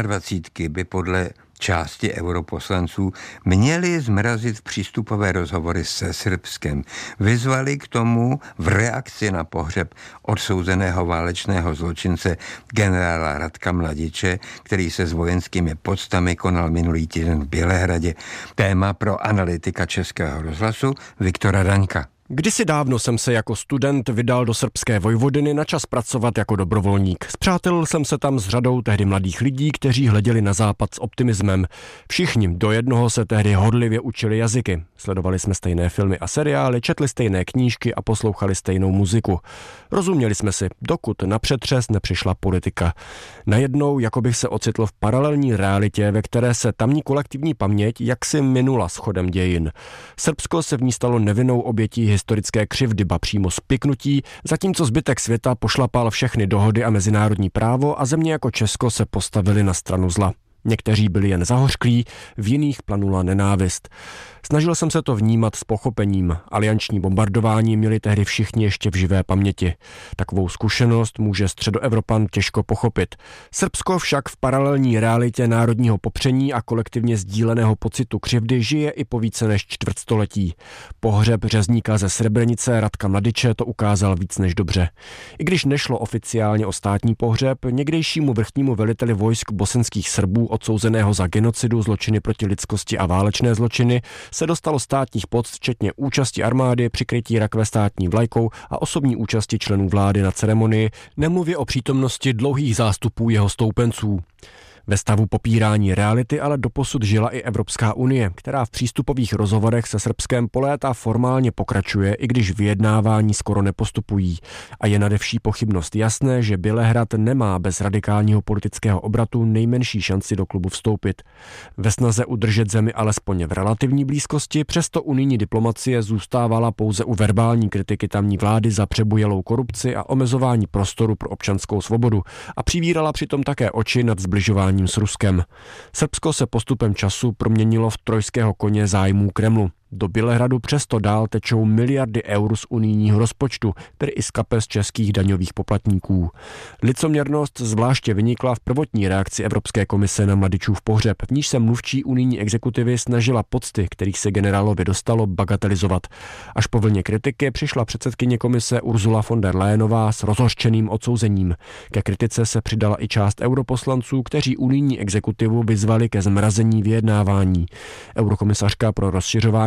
27 by podle části europoslanců měli zmrazit přístupové rozhovory se Srbskem. Vyzvali k tomu v reakci na pohřeb odsouzeného válečného zločince generála Radka Mladiče, který se s vojenskými podstami konal minulý týden v Bělehradě. Téma pro analytika Českého rozhlasu Viktora Daňka. Kdysi dávno jsem se jako student vydal do srbské Vojvodiny na čas pracovat jako dobrovolník. Spřátelil jsem se tam s řadou tehdy mladých lidí, kteří hleděli na západ s optimismem. Všichni do jednoho se tehdy hodlivě učili jazyky. Sledovali jsme stejné filmy a seriály, četli stejné knížky a poslouchali stejnou muziku. Rozuměli jsme si, dokud na přetřes nepřišla politika. Najednou jako bych se ocitl v paralelní realitě, ve které se tamní kolektivní paměť jaksi minula s chodem dějin. Srbsko se v ní stalo nevinnou obětí historické křivdy, ba přímo spiknutí, zatímco zbytek světa pošlapal všechny dohody a mezinárodní právo a země jako Česko se postavili na stranu zla. Někteří byli jen zahořklí, v jiných planula nenávist. Snažil jsem se to vnímat s pochopením. Alianční bombardování měli tehdy všichni ještě v živé paměti. Takovou zkušenost může Středoevropan těžko pochopit. Srbsko však v paralelní realitě národního popření a kolektivně sdíleného pocitu křivdy žije i po více než čtvrtstoletí. Pohřeb řezníka ze Srebrenice Radka Mladiče to ukázal víc než dobře. I když nešlo oficiálně o státní pohřeb, někdejšímu vrchnímu veliteli vojsk bosenských Srbů odsouzeného za genocidu, zločiny proti lidskosti a válečné zločiny se dostalo státních poct, včetně účasti armády, přikrytí rakve státní vlajkou a osobní účasti členů vlády na ceremonii, nemluvě o přítomnosti dlouhých zástupů jeho stoupenců. Ve stavu popírání reality ale doposud žila i Evropská unie, která v přístupových rozhovorech se Srbskem po léta formálně pokračuje, i když vyjednávání skoro nepostupují. A je nade vší pochybnost jasné, že Bělehrad nemá bez radikálního politického obratu nejmenší šanci do klubu vstoupit. Ve snaze udržet zemi alespoň v relativní blízkosti, přesto unijní diplomacie zůstávala pouze u verbální kritiky tamní vlády za přebujelou korupci a omezování prostoru pro občanskou svobodu a přivírala přitom také oči nad zbližováním s Ruskem. Srbsko se postupem času proměnilo v trojského koně zájmů Kremlu. Do Bělehradu přesto dál tečou miliardy eur z unijního rozpočtu, tedy i z kapes českých daňových poplatníků. Licoměrnost zvláště vynikla v prvotní reakci Evropské komise na Mladičův pohřeb, v níž se mluvčí unijní exekutivy snažila pocty, kterých se generálovi dostalo, bagatelizovat. Až po vlně kritiky přišla předsedkyně komise Ursula von der Leyenová s rozhořčeným odsouzením. Ke kritice se přidala i část europoslanců, kteří unijní exekutivu vyzvali ke zmrazení vyjednávání. Eurokomisařka pro rozšiřování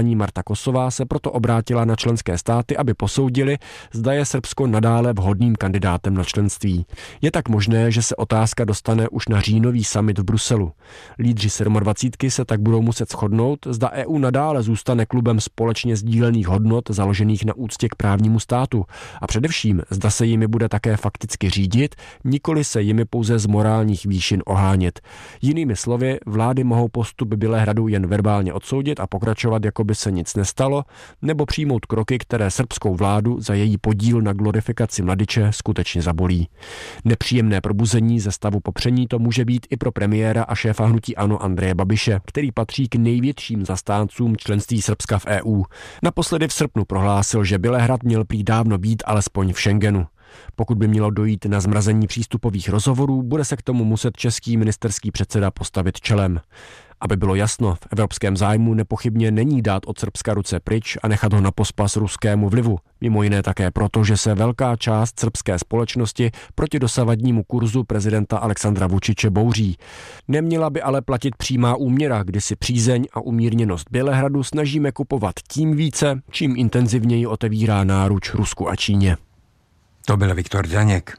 zasedání Marta Kosová se proto obrátila na členské státy, aby posoudili, zda je Srbsko nadále vhodným kandidátem na členství. Je tak možné, že se otázka dostane už na říjnový summit v Bruselu. Lídři 27 se tak budou muset shodnout, zda EU nadále zůstane klubem společně sdílených hodnot založených na úctě k právnímu státu a především zda se jimi bude také fakticky řídit, nikoli se jimi pouze z morálních výšin ohánět. Jinými slovy, vlády mohou postup Bělehradu jen verbálně odsoudit a pokračovat, jako by se nic nestalo, nebo přijmout kroky, které srbskou vládu za její podíl na glorifikaci Mladiče skutečně zabolí. Nepříjemné probuzení ze stavu popření to může být i pro premiéra a šéfa hnutí ANO Andreje Babiše, který patří k největším zastáncům členství Srbska v EU. Naposledy v srpnu prohlásil, že Bělehrad měl prý dávno být alespoň v Schengenu. Pokud by mělo dojít na zmrazení přístupových rozhovorů, bude se k tomu muset český ministerský předseda postavit čelem. Aby bylo jasno, v evropském zájmu nepochybně není dát od Srbska ruce pryč a nechat ho na pospas ruskému vlivu. Mimo jiné také proto, že se velká část srbské společnosti proti dosavadnímu kurzu prezidenta Alexandra Vučiče bouří. Neměla by ale platit přímá úměra, kdy si přízeň a umírněnost Bělehradu snažíme kupovat tím více, čím intenzivněji otevírá náruč Rusku a Číně. To byl Viktor Daněk.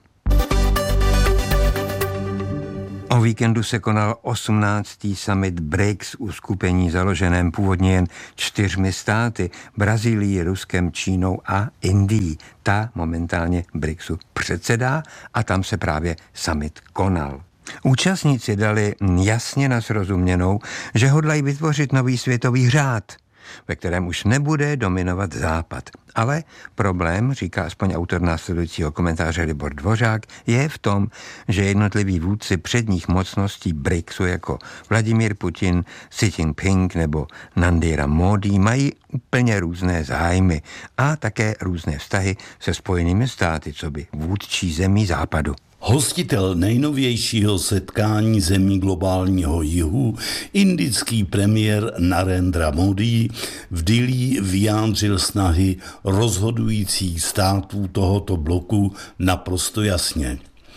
O víkendu se konal 18. summit BRICS, uskupení založeném původně jen 4 státy, Brazílií, Ruskem, Čínou a Indií. Ta momentálně BRICSu předsedá a tam se právě summit konal. Účastníci dali jasně na srozuměnou, že hodlají vytvořit nový světový řád, ve kterém už nebude dominovat Západ. Ale problém, říká aspoň autor následujícího komentáře Libor Dvořák, je v tom, že jednotliví vůdci předních mocností BRICSu jako Vladimír Putin, Xi Jinping nebo Narendra Modi mají úplně různé zájmy a také různé vztahy se Spojenými státy, coby vůdčí zemí Západu. Hostitel nejnovějšího setkání zemí globálního jihu, indický premiér Narendra Modi, v Dillí vyjádřil snahy rozhodujících států tohoto bloku naprosto jasně.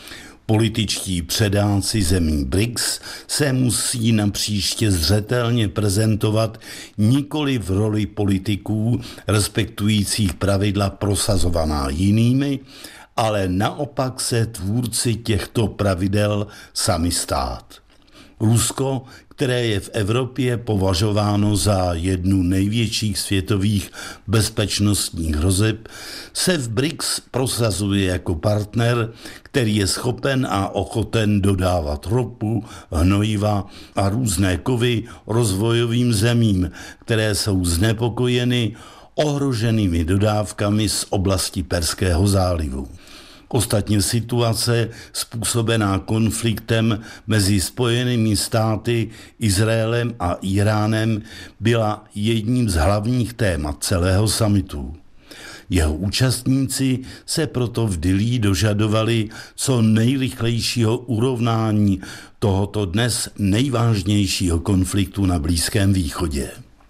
Političtí předáci zemí BRICS se musí napříště zřetelně prezentovat nikoli v roli politiků respektujících pravidla prosazovaná jinými, ale naopak se tvůrci těchto pravidel sami stát. Rusko, které je v Evropě považováno za jednu největších světových bezpečnostních hrozeb, se v BRICS prosazuje jako partner, který je schopen a ochoten dodávat ropu, hnojiva a různé kovy rozvojovým zemím, které jsou znepokojeny ohroženými dodávkami z oblasti Perského zálivu. Ostatně situace způsobená konfliktem mezi Spojenými státy, Izraelem a Iránem byla jedním z hlavních témat celého summitu. Jeho účastníci se proto v Dillí dožadovali co nejrychlejšího urovnání tohoto dnes nejvážnějšího konfliktu na Blízkém východě.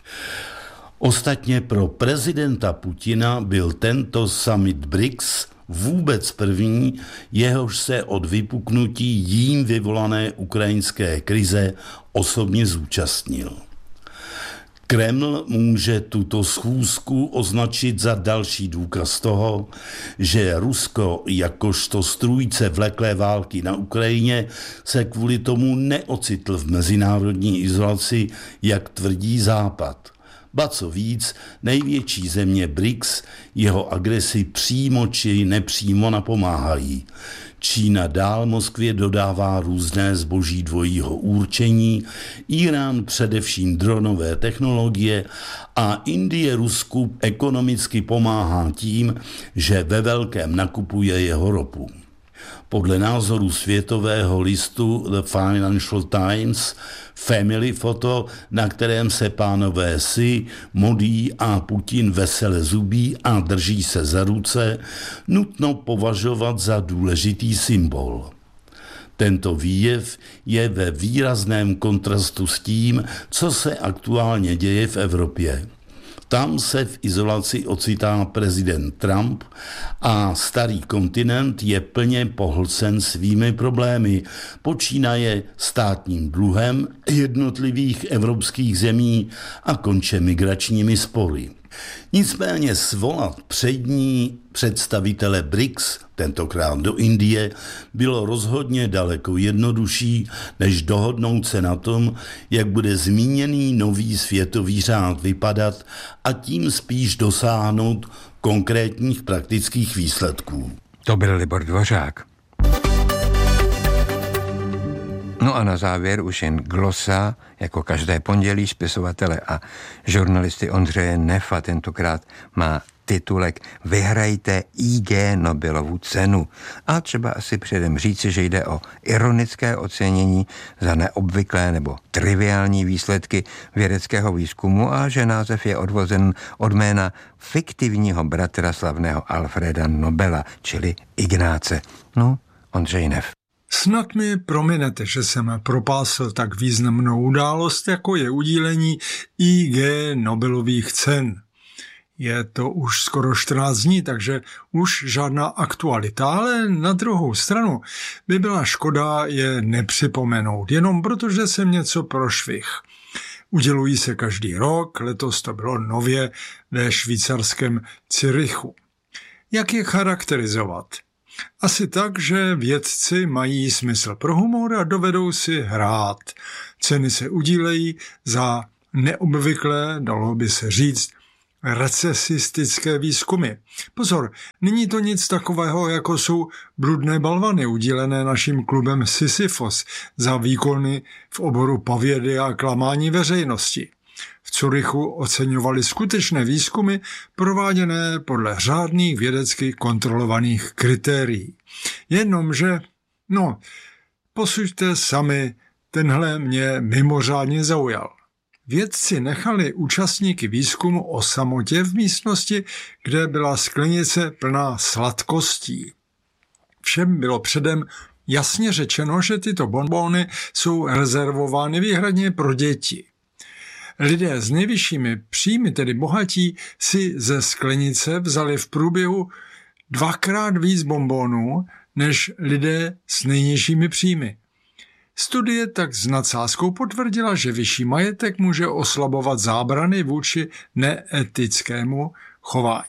Ostatně pro prezidenta Putina byl tento summit BRICS vůbec první, jehož se od vypuknutí jím vyvolané ukrajinské krize osobně zúčastnil. Kreml může tuto schůzku označit za další důkaz toho, že Rusko jakožto strůjce vleklé války na Ukrajině se kvůli tomu neocitl v mezinárodní izolaci, jak tvrdí Západ. Ba co víc, největší země BRICS jeho agresi přímo či nepřímo napomáhají. Čína dál Moskvě dodává různé zboží dvojího určení, Irán především dronové technologie a Indie Rusku ekonomicky pomáhá tím, že ve velkém nakupuje jeho ropu. Podle názoru světového listu The Financial Times Family Photo, na kterém se pánové Xi, Modi a Putin vesele zubí a drží se za ruce, nutno považovat za důležitý symbol. Tento výjev je ve výrazném kontrastu s tím, co se aktuálně děje v Evropě. Tam se v izolaci ocitá prezident Trump a starý kontinent je plně pohlcen svými problémy. Počínaje státním dluhem jednotlivých evropských zemí a konče migračními spory. Nicméně svolat přední představitele BRICS, tentokrát do Indie, bylo rozhodně daleko jednodušší, než dohodnout se na tom, jak bude zmíněný nový světový řád vypadat a tím spíš dosáhnout konkrétních praktických výsledků. To byl Libor Dvořák. No a na závěr už jen glosa, jako každé pondělí, spisovatele a žurnalisty Ondřeje Nefa tentokrát má titulek Vyhrajte IG Nobelovu cenu. A třeba asi předem říci, že jde o ironické ocenění za neobvyklé nebo triviální výsledky vědeckého výzkumu a že název je odvozen od jména fiktivního bratra slavného Alfreda Nobela, čili Ignáce. No, Ondřej Nef. Snad mi prominete, že jsem propásl tak významnou událost, jako je udílení IG Nobelových cen. Je to už skoro 14 dní, takže už žádná aktualita, ale na druhou stranu by byla škoda je nepřipomenout, jenom protože jsem něco prošvih. Udělují se každý rok, letos to bylo nově ve švýcarském Curychu. Jak je charakterizovat? Asi tak, že vědci mají smysl pro humor a dovedou si hrát. Ceny se udílejí za neobvyklé, dalo by se říct, recesistické výzkumy. Pozor, není to nic takového, jako jsou bludné balvany udílené naším klubem Sisyfos za výkony v oboru povědy a klamání veřejnosti. V Curychu oceňovali skutečné výzkumy prováděné podle řádných vědecky kontrolovaných kritérií. Jenomže, posuďte sami, tenhle mě mimořádně zaujal. Vědci nechali účastníky výzkumu o samotě v místnosti, kde byla sklenice plná sladkostí. Všem bylo předem jasně řečeno, že tyto bonbóny jsou rezervovány výhradně pro děti. Lidé s nejvyššími příjmy, tedy bohatí, si ze sklenice vzali v průběhu 2x víc bonbónů než lidé s nejnižšími příjmy. Studie tak s nadsázkou potvrdila, že vyšší majetek může oslabovat zábrany vůči neetickému chování.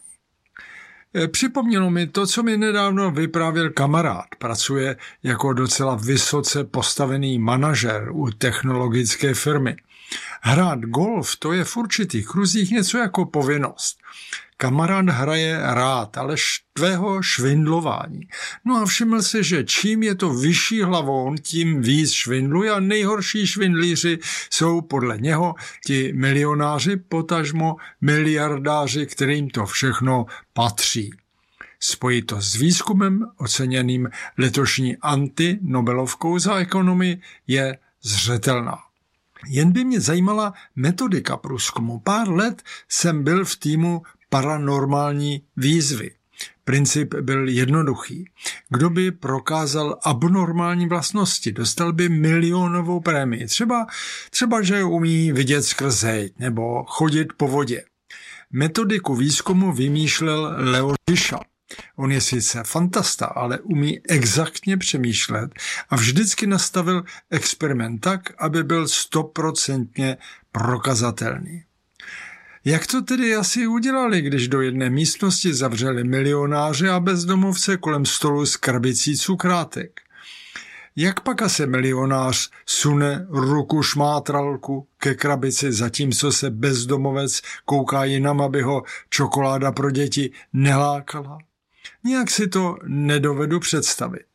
Připomnělo mi to, co mi nedávno vyprávěl kamarád. Pracuje jako docela vysoce postavený manažer u technologické firmy. Hrát golf, to je v určitých kruzích něco jako povinnost. Kamarád hraje rád, ale štvého švindlování. No a všiml si, že čím je to vyšší hlavou, tím víc švindluje a nejhorší švindlíři jsou podle něho ti milionáři, potažmo miliardáři, kterým to všechno patří. Spojitost s výzkumem oceněným letošní anti-Nobelovkou za ekonomii je zřetelná. Jen by mě zajímala metodika průzkumu. Pár let jsem byl v týmu paranormální výzvy. Princip byl jednoduchý. Kdo by prokázal abnormální vlastnosti, dostal by milionovou prémii. Třeba že umí vidět skrz zeď nebo chodit po vodě. Metodiku výzkumu vymýšlel Leo Žiša. On je sice fantasta, ale umí exaktně přemýšlet a vždycky nastavil experiment tak, aby byl 100% prokazatelný. Jak to tedy asi udělali, když do jedné místnosti zavřeli milionáře a bezdomovce kolem stolu s krabicí cukrátek? Jak pak asi milionář sune ruku šmátralku ke krabici, zatímco se bezdomovec kouká jinam, aby ho čokoláda pro děti nelákala? Nijak si to nedovedu představit.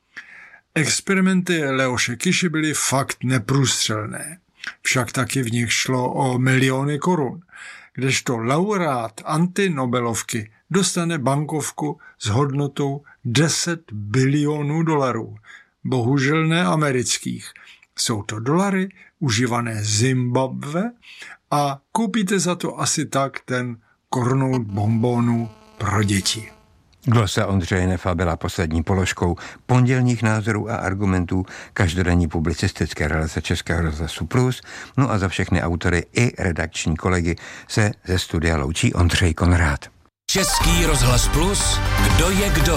Experimenty Leoše Kiši byly fakt neprůstřelné. Však taky v nich šlo o miliony korun, kdežto laureát antinobelovky dostane bankovku s hodnotou 10 bilionů dolarů. Bohužel ne amerických. Jsou to dolary užívané Zimbabwe a koupíte za to asi tak ten kornout bonbonů pro děti. Glosa Ondřeje Nefa byla poslední položkou pondělních názorů a argumentů každodenní publicistické relace Českého rozhlasu Plus. No a za všechny autory i redakční kolegy se ze studia loučí Ondřej Konrád. Český rozhlas Plus, kdo je kdo?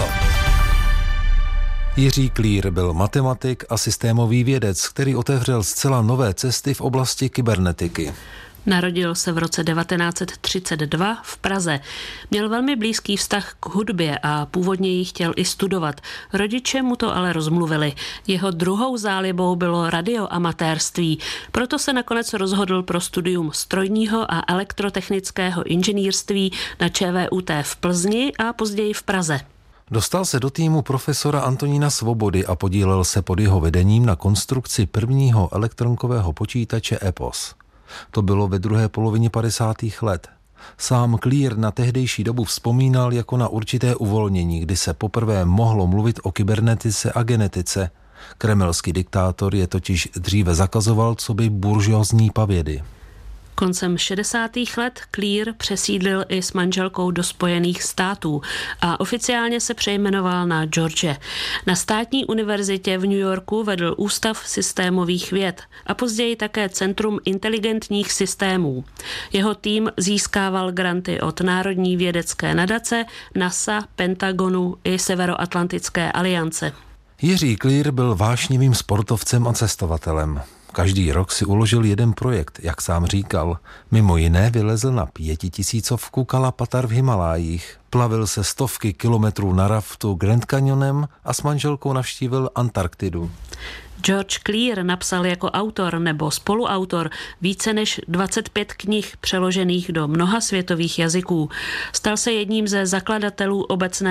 Jiří Klír byl matematik a systémový vědec, který otevřel zcela nové cesty v oblasti kybernetiky. Narodil se v roce 1932 v Praze. Měl velmi blízký vztah k hudbě a původně ji chtěl i studovat. Rodiče mu to ale rozmluvili. Jeho druhou zálibou bylo radioamatérství. Proto se nakonec rozhodl pro studium strojního a elektrotechnického inženýrství na ČVUT v Plzni a později v Praze. Dostal se do týmu profesora Antonína Svobody a podílel se pod jeho vedením na konstrukci prvního elektronkového počítače EPOS. To bylo ve druhé polovině 50. let. Sám Klír na tehdejší dobu vzpomínal jako na určité uvolnění, kdy se poprvé mohlo mluvit o kybernetice a genetice. Kremelský diktátor je totiž dříve zakazoval coby buržoazní pavědy. Koncem 60. let Klír přesídlil i s manželkou do Spojených států a oficiálně se přejmenoval na George. Na státní univerzitě v New Yorku vedl Ústav systémových věd a později také Centrum inteligentních systémů. Jeho tým získával granty od Národní vědecké nadace, NASA, Pentagonu i Severoatlantické aliance. Jiří Klír byl vášnivým sportovcem a cestovatelem. Každý rok si uložil jeden projekt, jak sám říkal. Mimo jiné vylezl na 5000 Kalapatar v Himalájích, plavil se stovky kilometrů na raftu Grand Canyonem a s manželkou navštívil Antarktidu. George Klír napsal jako autor nebo spoluautor více než 25 knih přeložených do mnoha světových jazyků. Stal se jedním ze zakladatelů obecné